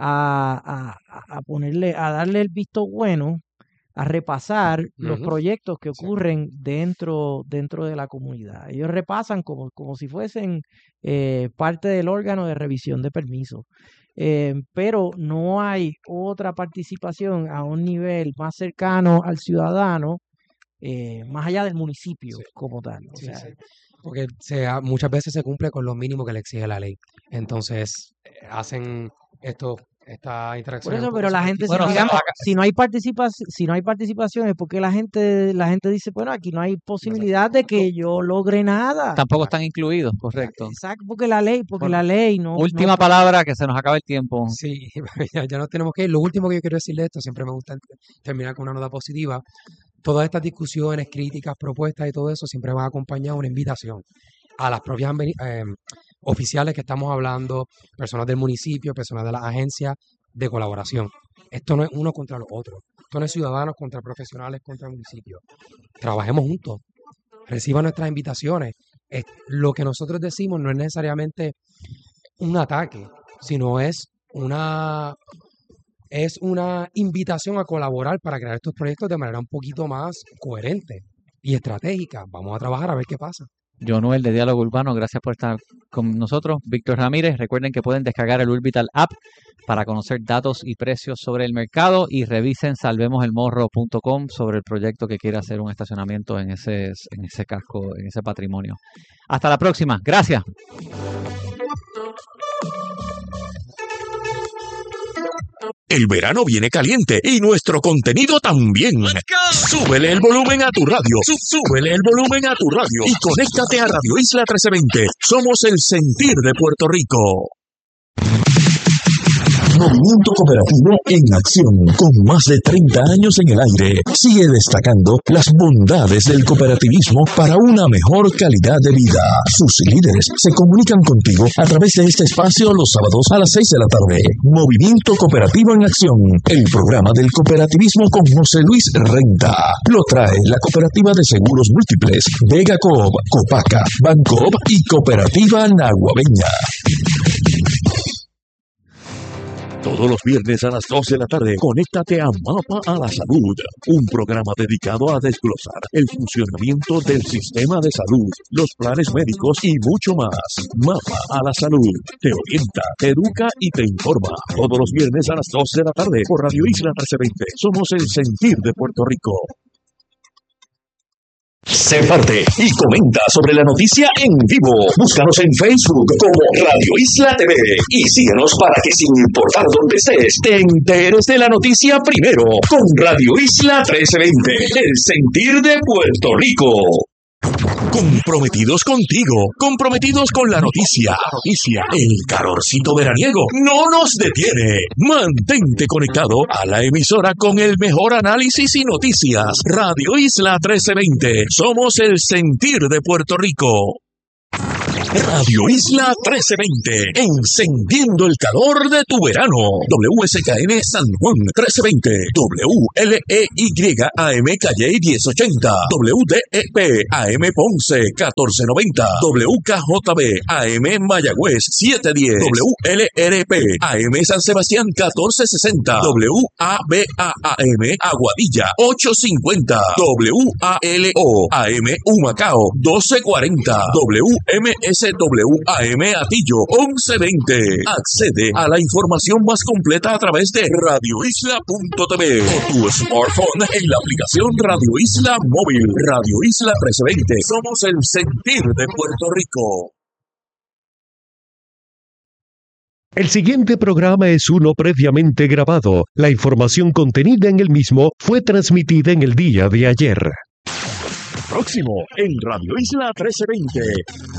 a, a, a a ponerle, a darle el visto bueno, a repasar los Ujú. proyectos que Sí. ocurren dentro, dentro de la comunidad. Ellos repasan como, como si fuesen eh, parte del órgano de revisión de permisos. Eh, pero no hay otra participación a un nivel más cercano al ciudadano, eh, más allá del municipio Sí. como tal. O Sí, sea, sí. Porque se, ha- muchas veces se cumple con lo mínimo que le exige la ley. Entonces, eh, hacen esto, esta por interacción un eso, poco pero la gente, si, Bueno, superficial. digamos, si no hay participación, si no hay participación es porque la gente, la gente dice, bueno, aquí no hay posibilidad de que yo logre nada. tampoco están incluidos, correcto. Exacto, porque la ley, porque Bueno, la ley no, no Última palabra, que se nos acaba el tiempo. Sí, ya, ya nos tenemos que ir. Lo último que yo quiero decirle de esto, siempre me gusta terminar con una nota positiva. Todas estas discusiones, críticas, propuestas y todo eso siempre van acompañadas de una invitación a las propias ambe- eh, oficiales que estamos hablando, personas del municipio, personas de las agencias de colaboración. Esto no es uno contra los otros. Esto no es ciudadanos contra profesionales contra el municipio. Trabajemos juntos. Reciban nuestras invitaciones. Es- lo que nosotros decimos no es necesariamente un ataque, sino es una, es una invitación a colaborar para crear estos proyectos de manera un poquito más coherente y estratégica. Vamos a trabajar a ver qué pasa. Yo, Noel, de Diálogo Urbano, gracias por estar con nosotros. Víctor Ramírez, recuerden que pueden descargar el Urbital App para conocer datos y precios sobre el mercado y revisen salvemos el morro punto com sobre el proyecto que quiere hacer un estacionamiento en ese, en ese casco, en ese patrimonio. Hasta la próxima. Gracias. El verano viene caliente y nuestro contenido también. Súbele el volumen a tu radio. Sú- Súbele el volumen a tu radio y conéctate a Radio Isla trece veinte. Somos el sentir de Puerto Rico. Movimiento Cooperativo en acción, con más de treinta años en el aire, sigue destacando las bondades del cooperativismo para una mejor calidad de vida. Sus líderes se comunican contigo a través de este espacio los sábados a las seis de la tarde. Movimiento Cooperativo en acción, el programa del cooperativismo con José Luis Renta. Lo trae la Cooperativa de Seguros Múltiples, Vega Coop, Copaca, Bancoop y Cooperativa Naguabeña. Todos los viernes a las dos de la tarde, conéctate a Mapa a la Salud, un programa dedicado a desglosar el funcionamiento del sistema de salud, los planes médicos y mucho más. Mapa a la Salud te orienta, te educa y te informa. Todos los viernes a las dos de la tarde por Radio Isla trece veinte. Somos el sentir de Puerto Rico. Sé parte y comenta sobre la noticia en vivo. Búscanos en Facebook como Radio Isla T V y síguenos para que sin importar dónde estés, te enteres de la noticia primero con Radio Isla trece veinte, el sentir de Puerto Rico. Comprometidos contigo, comprometidos con la noticia, noticia, el calorcito veraniego no nos detiene. Mantente conectado a la emisora con el mejor análisis y noticias. Radio Isla trece veinte, somos el sentir de Puerto Rico. Radio Isla trece veinte, encendiendo el calor de tu verano. W S K N San Juan trece veinte, W L E Y A M Calle diez ochenta, W D E P A M Ponce catorce noventa, W K J B A M Mayagüez setecientos diez, W L R P A M San Sebastián catorce sesenta, W A B A A M Aguadilla ochocientos cincuenta, W A L O A M Humacao doce cuarenta, W M S W A M Atillo once veinte. Accede a la información más completa a través de radio isla punto t v o tu smartphone en la aplicación Radio Isla Móvil. Radio Isla trece veinte. Somos el sentir de Puerto Rico. El siguiente programa es uno previamente grabado. La información contenida en el mismo fue transmitida en el día de ayer. Próximo en Radio Isla trece veinte.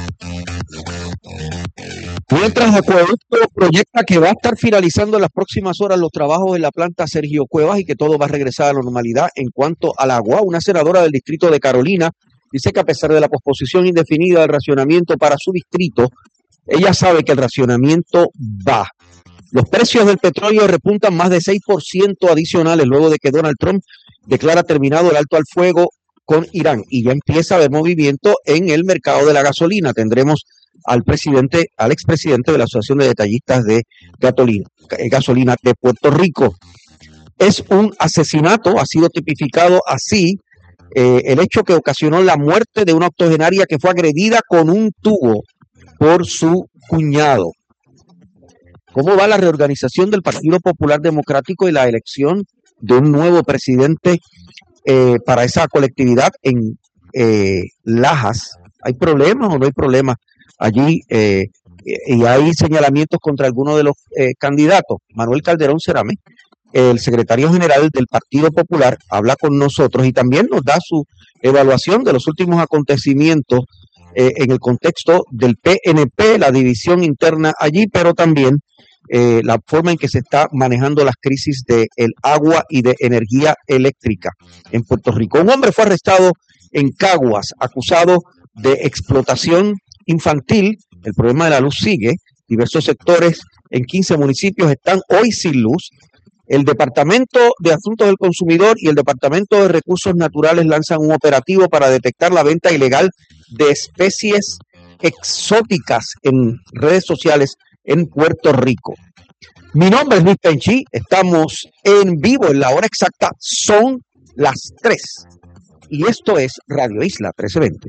Mientras Acueducto proyecta que va a estar finalizando en las próximas horas los trabajos en la planta Sergio Cuevas y que todo va a regresar a la normalidad en cuanto al agua, una senadora del distrito de Carolina dice que a pesar de la posposición indefinida del racionamiento para su distrito, ella sabe que el racionamiento va. Los precios del petróleo repuntan más de seis por ciento adicionales luego de que Donald Trump declara terminado el alto al fuego con Irán y ya empieza a haber movimiento en el mercado de la gasolina. Tendremos al presidente, al expresidente de la Asociación de Detallistas de Gasolina, gasolina de Puerto Rico. Es un asesinato, ha sido tipificado así, eh, el hecho que ocasionó la muerte de una octogenaria que fue agredida con un tubo por su cuñado. ¿Cómo va la reorganización del Partido Popular Democrático y la elección de un nuevo presidente eh, para esa colectividad en eh, Lajas? ¿Hay problemas o no hay problemas allí? Eh, y hay señalamientos contra algunos de los eh, candidatos. Manuel Calderón Cerame, el secretario general del Partido Popular, habla con nosotros y también nos da su evaluación de los últimos acontecimientos eh, en el contexto del P N P, la división interna allí, pero también eh, la forma en que se está manejando las crisis de el agua y de energía eléctrica en Puerto Rico. Un hombre fue arrestado en Caguas, acusado de explotación infantil. El problema de la luz sigue. Diversos sectores en quince municipios están hoy sin luz. El Departamento de Asuntos del Consumidor y el Departamento de Recursos Naturales lanzan un operativo para detectar la venta ilegal de especies exóticas en redes sociales en Puerto Rico. Mi nombre es Luis Penchi. Estamos en vivo en la hora exacta. Son las tres. Y esto es Radio Isla trece veinte.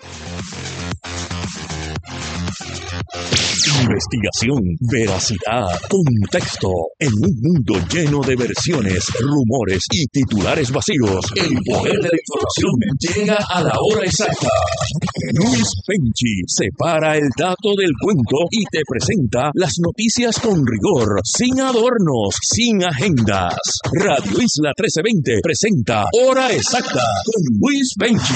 Investigación, veracidad, contexto. En un mundo lleno de versiones, rumores y titulares vacíos, el poder de la información llega a la hora exacta. Luis Penchi separa el dato del cuento y te presenta las noticias con rigor, sin adornos, sin agendas. Radio Isla trece veinte presenta Hora Exacta con Luis Penchi.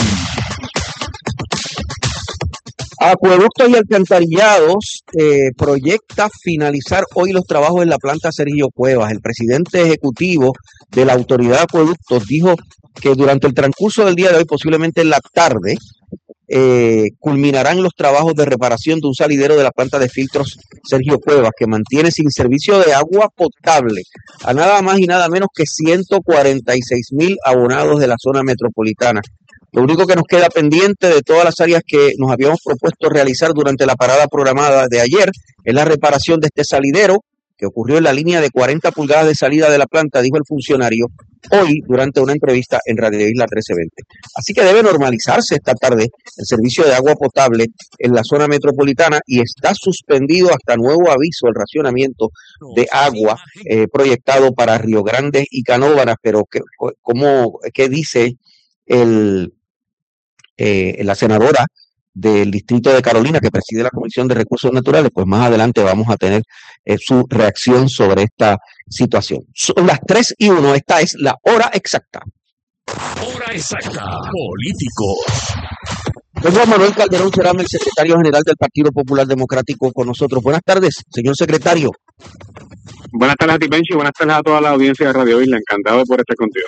Acueductos y Alcantarillados eh, proyecta finalizar hoy los trabajos en la planta Sergio Cuevas. El presidente ejecutivo de la Autoridad de Acueductos dijo que durante el transcurso del día de hoy, posiblemente en la tarde, eh, culminarán los trabajos de reparación de un salidero de la planta de filtros Sergio Cuevas, que mantiene sin servicio de agua potable a nada más y nada menos que ciento cuarenta y seis mil abonados de la zona metropolitana. Lo único que nos queda pendiente de todas las áreas que nos habíamos propuesto realizar durante la parada programada de ayer es la reparación de este salidero que ocurrió en la línea de cuarenta pulgadas de salida de la planta, dijo el funcionario hoy durante una entrevista en Radio Isla trece veinte. Así que debe normalizarse esta tarde el servicio de agua potable en la zona metropolitana y está suspendido hasta nuevo aviso el racionamiento de agua eh, proyectado para Río Grande y Canóvanas. Pero ¿qué, cómo, qué dice el... Eh, la senadora del distrito de Carolina que preside la Comisión de Recursos Naturales? Pues más adelante vamos a tener eh, su reacción sobre esta situación. Son las tres y uno, esta es la hora exacta. Hora exacta. Políticos. Don Juan Manuel Calderón Cerame, el secretario general del Partido Popular Democrático, con nosotros. Buenas tardes, señor secretario. Buenas tardes a ti, Penchi, y buenas tardes a toda la audiencia de Radio Isla. Encantado de poder estar contigo.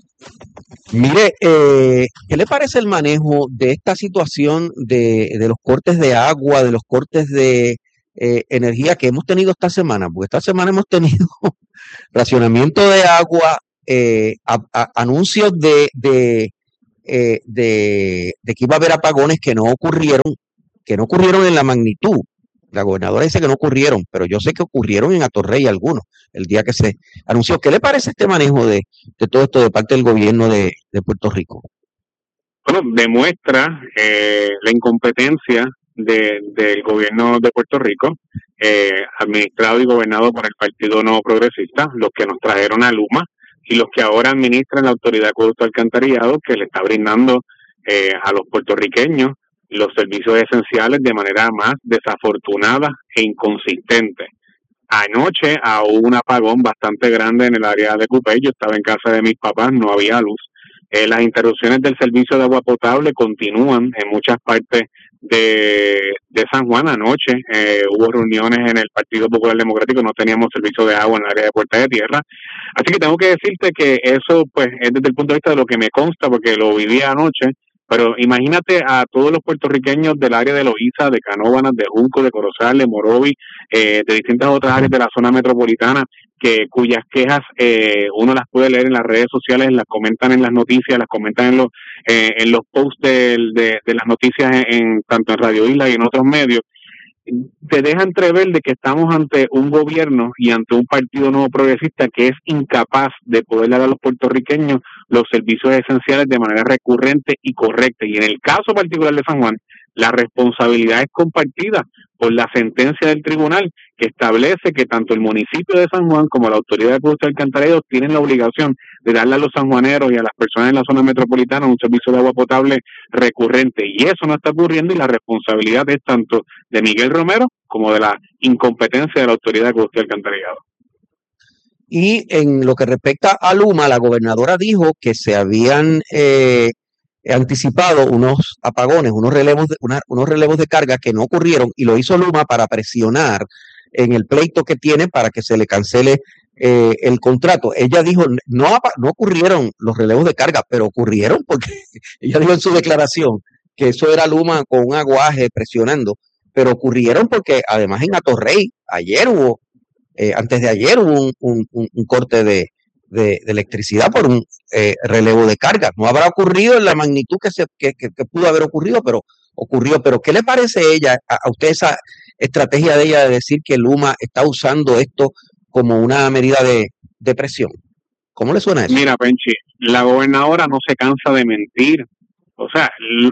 Mire, eh, ¿qué le parece el manejo de esta situación de, de los cortes de agua, de los cortes de eh, energía que hemos tenido esta semana? Porque esta semana hemos tenido racionamiento de agua, eh, a, a, anuncios de, de, eh, de, de que iba a haber apagones que no ocurrieron, que no ocurrieron en la magnitud. La gobernadora dice que no ocurrieron, pero yo sé que ocurrieron en Atorrey algunos, el día que se anunció. ¿Qué le parece este manejo de, de todo esto de parte del gobierno de, de Puerto Rico? Bueno, demuestra eh, la incompetencia de, del gobierno de Puerto Rico, eh, administrado y gobernado por el Partido Nuevo Progresista, los que nos trajeron a Luma y los que ahora administran la Autoridad de Acueducto Alcantarillado, que le está brindando eh, a los puertorriqueños los servicios esenciales de manera más desafortunada e inconsistente. Anoche hubo un apagón bastante grande en el área de Cupey. Yo estaba en casa de mis papás, no había luz. Eh, las interrupciones del servicio de agua potable continúan en muchas partes de, de San Juan. Anoche eh, hubo reuniones en el Partido Popular Democrático, no teníamos servicio de agua en el área de Puerta de Tierra. Así que tengo que decirte que eso pues es desde el punto de vista de lo que me consta, porque lo viví anoche. Pero imagínate a todos los puertorriqueños del área de Loíza, de Canóvanas, de Junco, de Corozal, de Morovi, eh, de distintas otras áreas de la zona metropolitana, que cuyas quejas eh, uno las puede leer en las redes sociales, las comentan en las noticias, las comentan en los eh, en los posts de, de, de las noticias en, en tanto en Radio Isla y en otros medios. Te deja entrever de que estamos ante un gobierno y ante un partido nuevo progresista que es incapaz de poder dar a los puertorriqueños los servicios esenciales de manera recurrente y correcta. Y en el caso particular de San Juan, la responsabilidad es compartida por la sentencia del tribunal que establece que tanto el municipio de San Juan como la Autoridad de Acueducto Alcantarillado tienen la obligación de darle a los sanjuaneros y a las personas en la zona metropolitana un servicio de agua potable recurrente, y eso no está ocurriendo, y la responsabilidad es tanto de Miguel Romero como de la incompetencia de la Autoridad de Acueducto Alcantarillado. Y en lo que respecta a Luma, la gobernadora dijo que se habían eh, anticipado unos apagones, unos relevos, de, una, unos relevos de carga que no ocurrieron, y lo hizo Luma para presionar en el pleito que tiene para que se le cancele eh, el contrato. Ella dijo, no, no ocurrieron los relevos de carga, pero ocurrieron porque ella dijo en su declaración que eso era Luma con un aguaje presionando, pero ocurrieron porque además en Atorrey ayer hubo, eh, antes de ayer hubo un, un, un, un corte de, de, de electricidad por un eh, relevo de carga. No habrá ocurrido en la magnitud que, se, que, que, que pudo haber ocurrido, pero ocurrió. Pero ¿qué le parece a ella, a, a usted esa estrategia de ella de decir que Luma está usando esto como una medida de, de presión? ¿Cómo le suena eso? Mira, Penchi, la gobernadora no se cansa de mentir. O sea,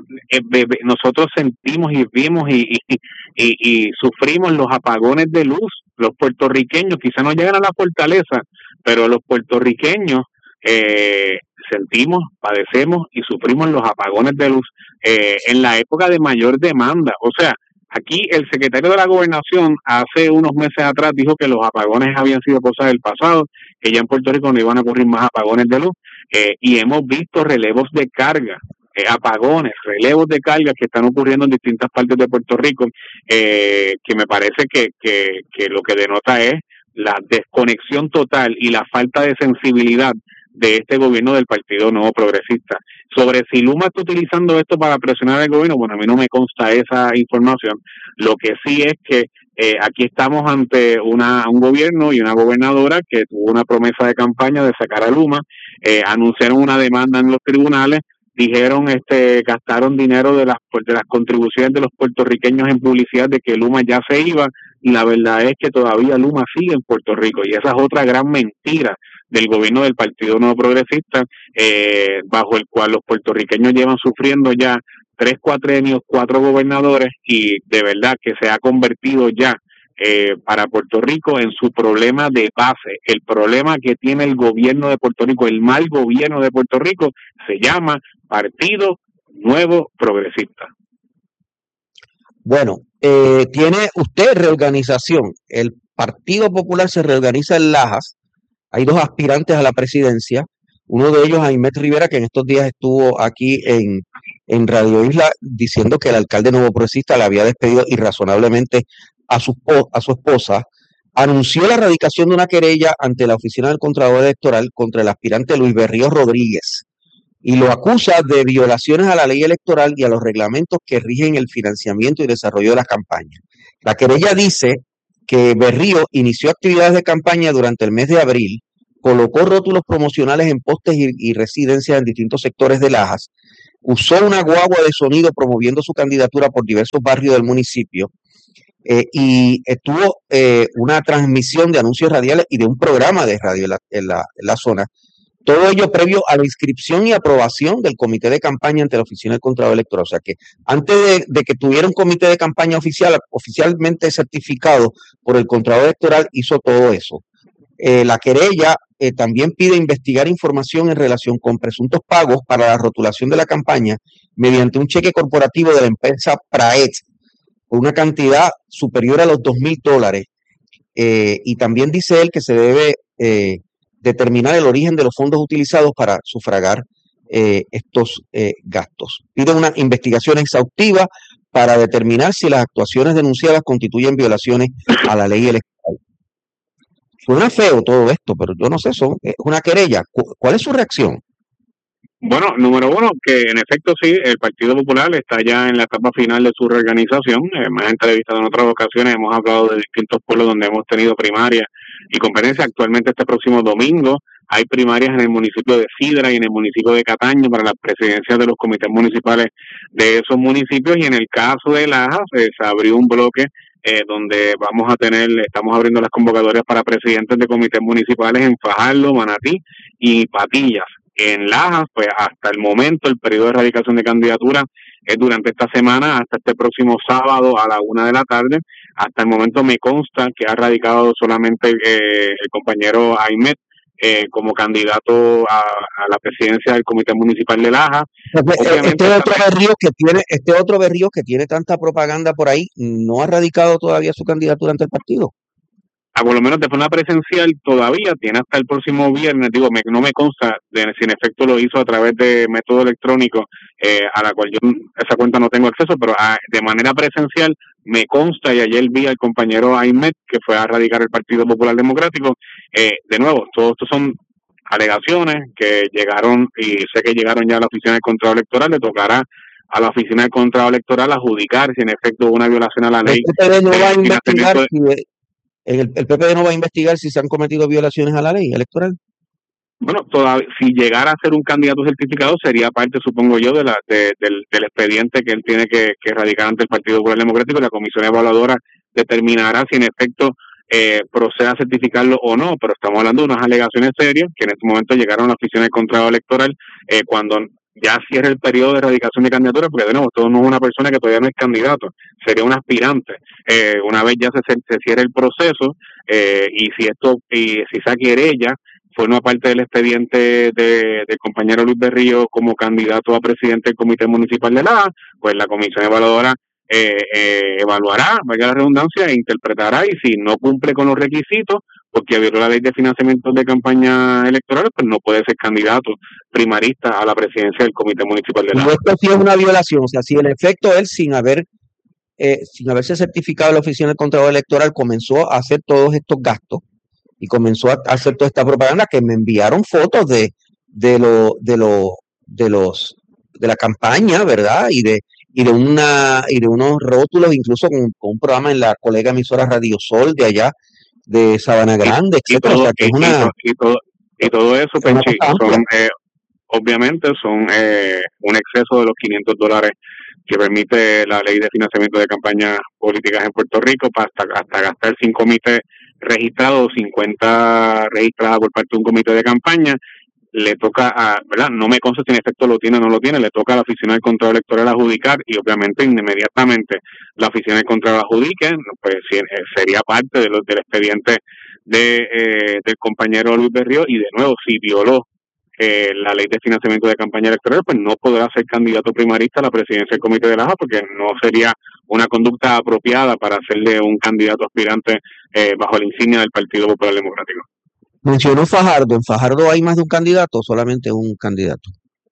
nosotros sentimos y vimos y, y, y, y sufrimos los apagones de luz. Los puertorriqueños quizá no llegan a la fortaleza, pero los puertorriqueños eh, sentimos, padecemos y sufrimos los apagones de luz eh, en la época de mayor demanda. O sea, aquí el secretario de la Gobernación hace unos meses atrás dijo que los apagones habían sido cosas del pasado, que ya en Puerto Rico no iban a ocurrir más apagones de luz, eh, y hemos visto relevos de carga, eh, apagones, relevos de carga que están ocurriendo en distintas partes de Puerto Rico, eh, que me parece que, que, que lo que denota es la desconexión total y la falta de sensibilidad de este gobierno del Partido Nuevo Progresista. Sobre si Luma está utilizando esto para presionar al gobierno, bueno, a mí no me consta esa información. Lo que sí es que eh, aquí estamos ante una un gobierno y una gobernadora que tuvo una promesa de campaña de sacar a Luma, eh, anunciaron una demanda en los tribunales, dijeron, este, gastaron dinero de las de las contribuciones de los puertorriqueños en publicidad de que Luma ya se iba, y la verdad es que todavía Luma sigue en Puerto Rico, y esa es otra gran mentira del gobierno del Partido Nuevo Progresista, eh, bajo el cual los puertorriqueños llevan sufriendo ya tres cuatrenios, cuatro gobernadores, y de verdad que se ha convertido ya eh, para Puerto Rico en su problema de base. El problema que tiene el gobierno de Puerto Rico, el mal gobierno de Puerto Rico, se llama Partido Nuevo Progresista. Bueno, eh, tiene usted reorganización. El Partido Popular se reorganiza en Lajas. Hay dos aspirantes a la presidencia. Uno de ellos, Aymet Rivera, que en estos días estuvo aquí en, en Radio Isla diciendo que el alcalde nuevo progresista le había despedido irrazonablemente a su, a su esposa, anunció la erradicación de una querella ante la Oficina del Contralor Electoral contra el aspirante Luis Berrío Rodríguez y lo acusa de violaciones a la ley electoral y a los reglamentos que rigen el financiamiento y desarrollo de las campañas. La querella dice que Berrío inició actividades de campaña durante el mes de abril, colocó rótulos promocionales en postes y, y residencias en distintos sectores de Lajas, usó una guagua de sonido promoviendo su candidatura por diversos barrios del municipio eh, y tuvo eh, una transmisión de anuncios radiales y de un programa de radio en la, en la, en la zona. Todo ello previo a la inscripción y aprobación del comité de campaña ante la Oficina del Contralor Electoral. O sea que antes de, de que tuviera un comité de campaña oficial, oficialmente certificado por el Contralor Electoral, hizo todo eso. Eh, la querella eh, también pide investigar información en relación con presuntos pagos para la rotulación de la campaña mediante un cheque corporativo de la empresa Praet por una cantidad superior a los dos mil dólares. Eh, y también dice él que se debe eh, determinar el origen de los fondos utilizados para sufragar eh, estos eh, gastos. Pide una investigación exhaustiva para determinar si las actuaciones denunciadas constituyen violaciones a la ley electoral. Suena feo todo esto, pero yo no sé, son, es una querella. ¿Cuál es su reacción? Bueno, número uno, que en efecto sí, el Partido Popular está ya en la etapa final de su reorganización. Eh, más en entrevistas en otras ocasiones hemos hablado de distintos pueblos donde hemos tenido primarias y competencias. Actualmente este próximo domingo hay primarias en el municipio de Sidra y en el municipio de Cataño para las presidencias de los comités municipales de esos municipios, y en el caso de Lajas eh, se abrió un bloque Eh, donde vamos a tener, estamos abriendo las convocatorias para presidentes de comités municipales en Fajardo, Manatí y Patillas. En Lajas, pues hasta el momento el periodo de erradicación de candidatura es durante esta semana hasta este próximo sábado a la una de la tarde. Hasta el momento me consta que ha radicado solamente eh, el compañero Aymet eh, como candidato a, a la presidencia del comité municipal de Lajas. Este otro Berrío que tiene, este otro Berrío que tiene tanta propaganda por ahí, ¿no ha radicado todavía su candidatura ante el partido? A por lo menos de forma presencial todavía, tiene hasta el próximo viernes, digo, me, no me consta de si en efecto lo hizo a través de método electrónico, eh, a la cual yo esa cuenta no tengo acceso, pero a, de manera presencial me consta, y ayer vi al compañero Aymet que fue a radicar el Partido Popular Democrático. Eh, de nuevo, todo esto son alegaciones que llegaron, y sé que llegaron ya a la Oficina del Contralor Electoral. Le tocará a la Oficina del Contralor Electoral a adjudicar si en efecto hubo una violación a la ley. El P P D no va a investigar si, el, el P P D no va a investigar si se han cometido violaciones a la ley electoral. Bueno, todavía, si llegara a ser un candidato certificado, sería parte, supongo yo, de la de, del, del expediente que él tiene que, que radicar ante el Partido Popular Democrático. La comisión evaluadora determinará si en efecto eh, procede a certificarlo o no, pero estamos hablando de unas alegaciones serias que en este momento llegaron a la Oficina del Contralor Electoral eh, cuando ya cierre el periodo de erradicación de candidatura, porque de nuevo, esto no es una persona que todavía no es candidato, sería un aspirante. Eh, una vez ya se, se cierre el proceso eh, y si esto, y si esa querella forma parte del expediente de, del compañero Luis Berrío como candidato a presidente del Comité Municipal de Lajas, pues la comisión evaluadora eh, eh, evaluará, valga la redundancia, e interpretará, y si no cumple con los requisitos, porque violó la ley de financiamiento de campaña electoral, pues no puede ser candidato primarista a la presidencia del Comité Municipal de Lajas. Esto sí es una violación, o sea, si en efecto él, sin haber eh, sin haberse certificado la Oficina del Contralor Electoral, comenzó a hacer todos estos gastos y comenzó a hacer toda esta propaganda, que me enviaron fotos de de lo, de lo, de los de la campaña, ¿verdad? Y de y de una y de unos rótulos, incluso con, con un programa en la colega emisora Radio Sol de allá de Sabana Grande, y, etcétera. Y todo, o sea, que y, es una, y, todo, y todo eso, Penchi, son eh, obviamente son eh, un exceso de los quinientos dólares que permite la ley de financiamiento de campañas políticas en Puerto Rico, para hasta, hasta gastar sin comité registrado, cincuenta registradas por parte de un comité de campaña. Le toca a, ¿verdad? No me consta si en efecto lo tiene o no lo tiene, le toca a la Oficina del Contralor Electoral adjudicar, y obviamente inmediatamente la Oficina del Contralor adjudique, pues sería parte de los, del expediente de eh, del compañero Luis Berrío, y de nuevo, si violó eh, la ley de financiamiento de campaña electoral, pues no podrá ser candidato primarista a la presidencia del Comité de Lajas, porque no sería una conducta apropiada para hacerle un candidato aspirante eh, bajo la insignia del Partido Popular Democrático. Mencionó Fajardo. ¿En Fajardo hay más de un candidato o solamente un candidato?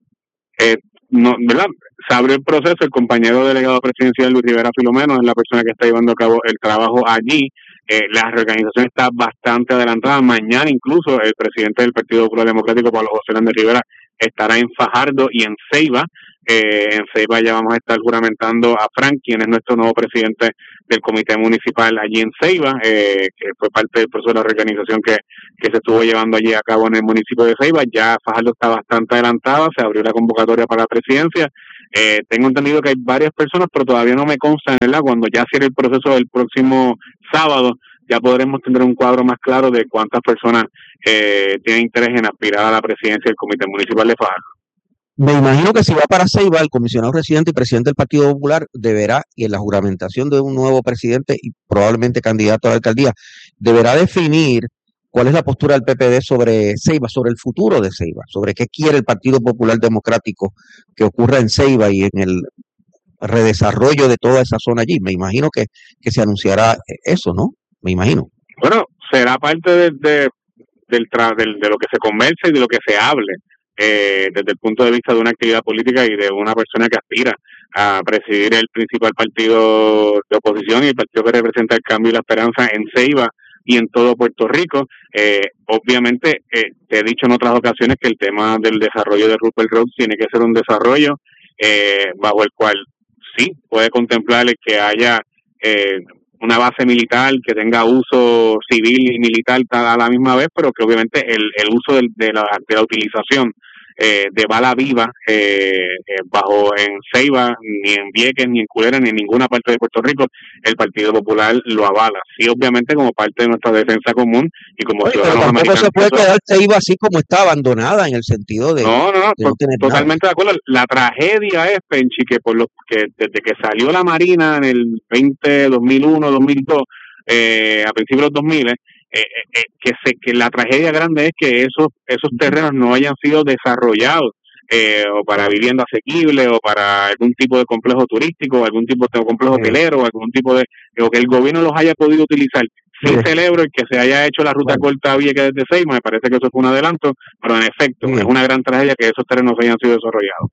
Eh, no, ¿verdad? Se abrió el proceso, el compañero delegado presidencial Luis Rivera Filomeno es la persona que está llevando a cabo el trabajo allí. Eh, la reorganización está bastante adelantada. Mañana incluso el presidente del Partido Popular Democrático, Pablo José Hernández Rivera, estará en Fajardo y en Ceiba. Eh, en Ceiba ya vamos a estar juramentando a Frank, quien es nuestro nuevo presidente del comité municipal allí en Ceiba, eh, que fue parte del proceso de la reorganización que, que se estuvo llevando allí a cabo en el municipio de Ceiba. Ya Fajardo está bastante adelantada, se abrió la convocatoria para la presidencia. Eh, tengo entendido que hay varias personas, pero todavía no me consta, ¿verdad? Cuando ya cierre el proceso del próximo sábado, ya podremos tener un cuadro más claro de cuántas personas eh, tienen interés en aspirar a la presidencia del comité municipal de Fajardo. Me imagino que si va para Ceiba, el comisionado residente y presidente del Partido Popular deberá, y en la juramentación de un nuevo presidente y probablemente candidato a la alcaldía, deberá definir cuál es la postura del P P D sobre Ceiba, sobre el futuro de Ceiba, sobre qué quiere el Partido Popular Democrático que ocurra en Ceiba y en el redesarrollo de toda esa zona allí. Me imagino que, que se anunciará eso, ¿no? Me imagino. Bueno, será parte de, de, del, tra del, de lo que se converse y de lo que se hable. Eh, desde el punto de vista de una actividad política y de una persona que aspira a presidir el principal partido de oposición y el partido que representa el cambio y la esperanza en Ceiba y en todo Puerto Rico. Eh, obviamente, eh, te he dicho en otras ocasiones que el tema del desarrollo de Rupert Road tiene que ser un desarrollo eh, bajo el cual sí puede contemplar el que haya eh, una base militar que tenga uso civil y militar a la misma vez, pero que obviamente el, el uso de, de, la, de la utilización eh, de bala viva eh, eh, bajo en Ceiba, ni en Vieques, ni en Culebra, ni en ninguna parte de Puerto Rico, el Partido Popular lo avala. Sí, obviamente como parte de nuestra defensa común y como Oye, pero ciudadanos tampoco americanos. se puede quedar Ceiba así como está, abandonada en el sentido de, no, no, no, de no tener totalmente nada. de acuerdo. La tragedia es, Penchi, que por lo que desde que salió la Marina en el veinte, dos mil uno, dos mil dos, eh, a principios de los dos mil, eh, eh, que se que la tragedia grande es que esos esos terrenos no hayan sido desarrollados eh, o para vivienda asequible o para algún tipo de complejo turístico, algún tipo de complejo Sí. hotelero, algún tipo de o que el gobierno los haya podido utilizar. Sí, Sí. celebro el que se haya hecho la ruta Bueno. corta a Vieques desde Ceiba, me parece que eso fue un adelanto, pero en efecto Sí. es una gran tragedia que esos terrenos hayan sido desarrollados.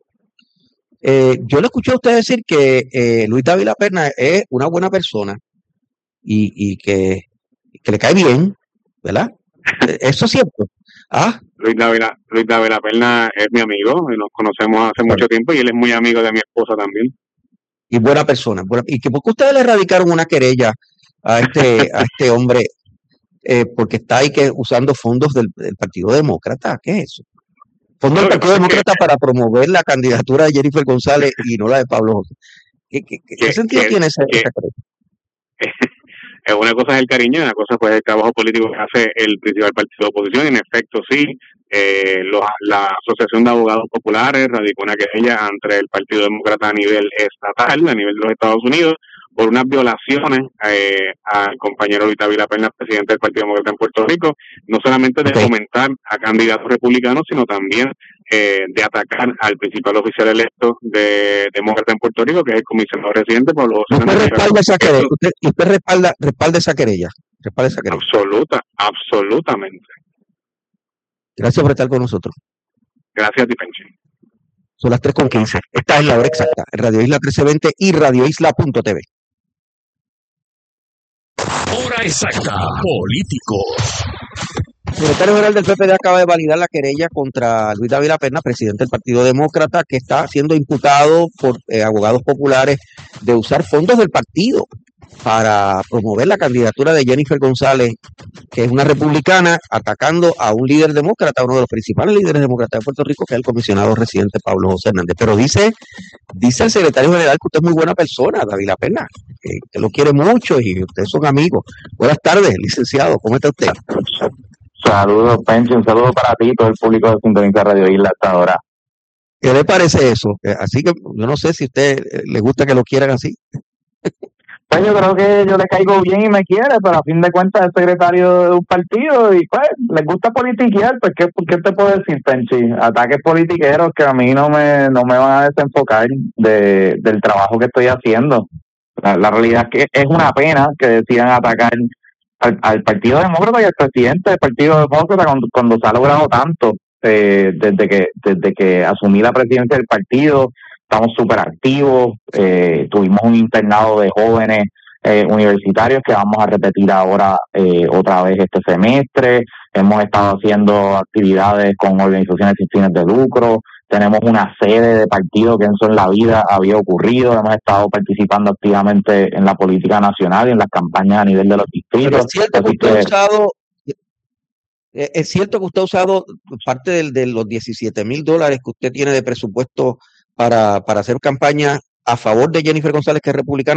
Eh, yo le escuché a usted decir que eh, Luis Dávila Perna es una buena persona y, y que, que le cae bien, ¿verdad? Eh, Eso es cierto. Ah, Luis Dávila, Luis Dávila Perna es mi amigo, y nos conocemos hace mucho tiempo y él es muy amigo de mi esposa también. y buena persona. buena- ¿Y que por qué ustedes le radicaron una querella a este, a este hombre? Eh, porque está ahí que usando fondos del, del Partido Demócrata. ¿Qué es eso? Fondos del Lo que Partido pasa es que- Demócrata para promover la candidatura de Jennifer González y no la de Pablo José. ¿Qué, qué- qué Que- sentido que- tiene esa, que- esa querella? Eh, una cosa es el cariño y una cosa pues el trabajo político que hace el principal partido de oposición. En efecto, sí, eh, los- la Asociación de Abogados Populares radicó una querella ante el Partido Demócrata a nivel estatal, a nivel de los Estados Unidos, por unas violaciones eh, al compañero Luis Dávila Perna, presidente del Partido Demócrata en Puerto Rico, no solamente de Ok. fomentar a candidatos republicanos, sino también eh, de atacar al principal oficial electo de Demócrata en Puerto Rico, que es el comisionado residente Pablo José ¿Usted Hernández Rivera. respalda esa Esto- querella? ¿Usted, usted respalda, respalda esa querella? Respalda esa querella. Absoluta, absolutamente. Gracias por estar con nosotros. Gracias a ti, Penchi. Son las tres con quince. Esta es la hora exacta. En Radio Isla trece veinte y radio isla punto t v. Hora exacta. Políticos. El secretario general del P P D acaba de validar la querella contra Luis Dávila Perna, presidente del Partido Demócrata, que está siendo imputado por eh, abogados populares de usar fondos del partido para promover la candidatura de Jennifer González, que es una republicana, atacando a un líder demócrata, uno de los principales líderes demócratas de Puerto Rico, que es el comisionado residente Pablo José Hernández. Pero dice, dice el secretario general que usted es muy buena persona, Dávila Perna, que, que lo quiere mucho y ustedes son amigos. Buenas tardes, licenciado, ¿cómo está usted? Saludos, Pencho, un saludo para ti y todo el público de Sintoniza Radio Isla hasta ahora. ¿Qué le parece eso? Eh, Así que yo no sé si a usted eh, le gusta que lo quieran así. Pues yo creo que yo le caigo bien y me quiere, pero a fin de cuentas es secretario de un partido y pues les gusta politiquear, pues ¿qué, ¿qué te puedo decir, Penchi? Ataques politiqueros que a mí no me no me van a desenfocar de, del trabajo que estoy haciendo. La, la realidad es que es una pena que decidan atacar al, al Partido Demócrata y al presidente del Partido Demócrata cuando, cuando se ha logrado tanto eh, desde que desde que asumí la presidencia del partido. Estamos súper activos, eh, tuvimos un internado de jóvenes eh, universitarios que vamos a repetir ahora eh, otra vez este semestre. Hemos estado haciendo actividades con organizaciones sin fines de lucro. Tenemos una sede de partido que eso en la vida había ocurrido. Hemos estado participando activamente en la política nacional y en las campañas a nivel de los Pero distritos. es cierto que Así usted ha que usado, eh, es cierto que usted ha usado parte del- de los diecisiete mil dólares que usted tiene de presupuesto para, para hacer campaña a favor de Jennifer González, que es republicana.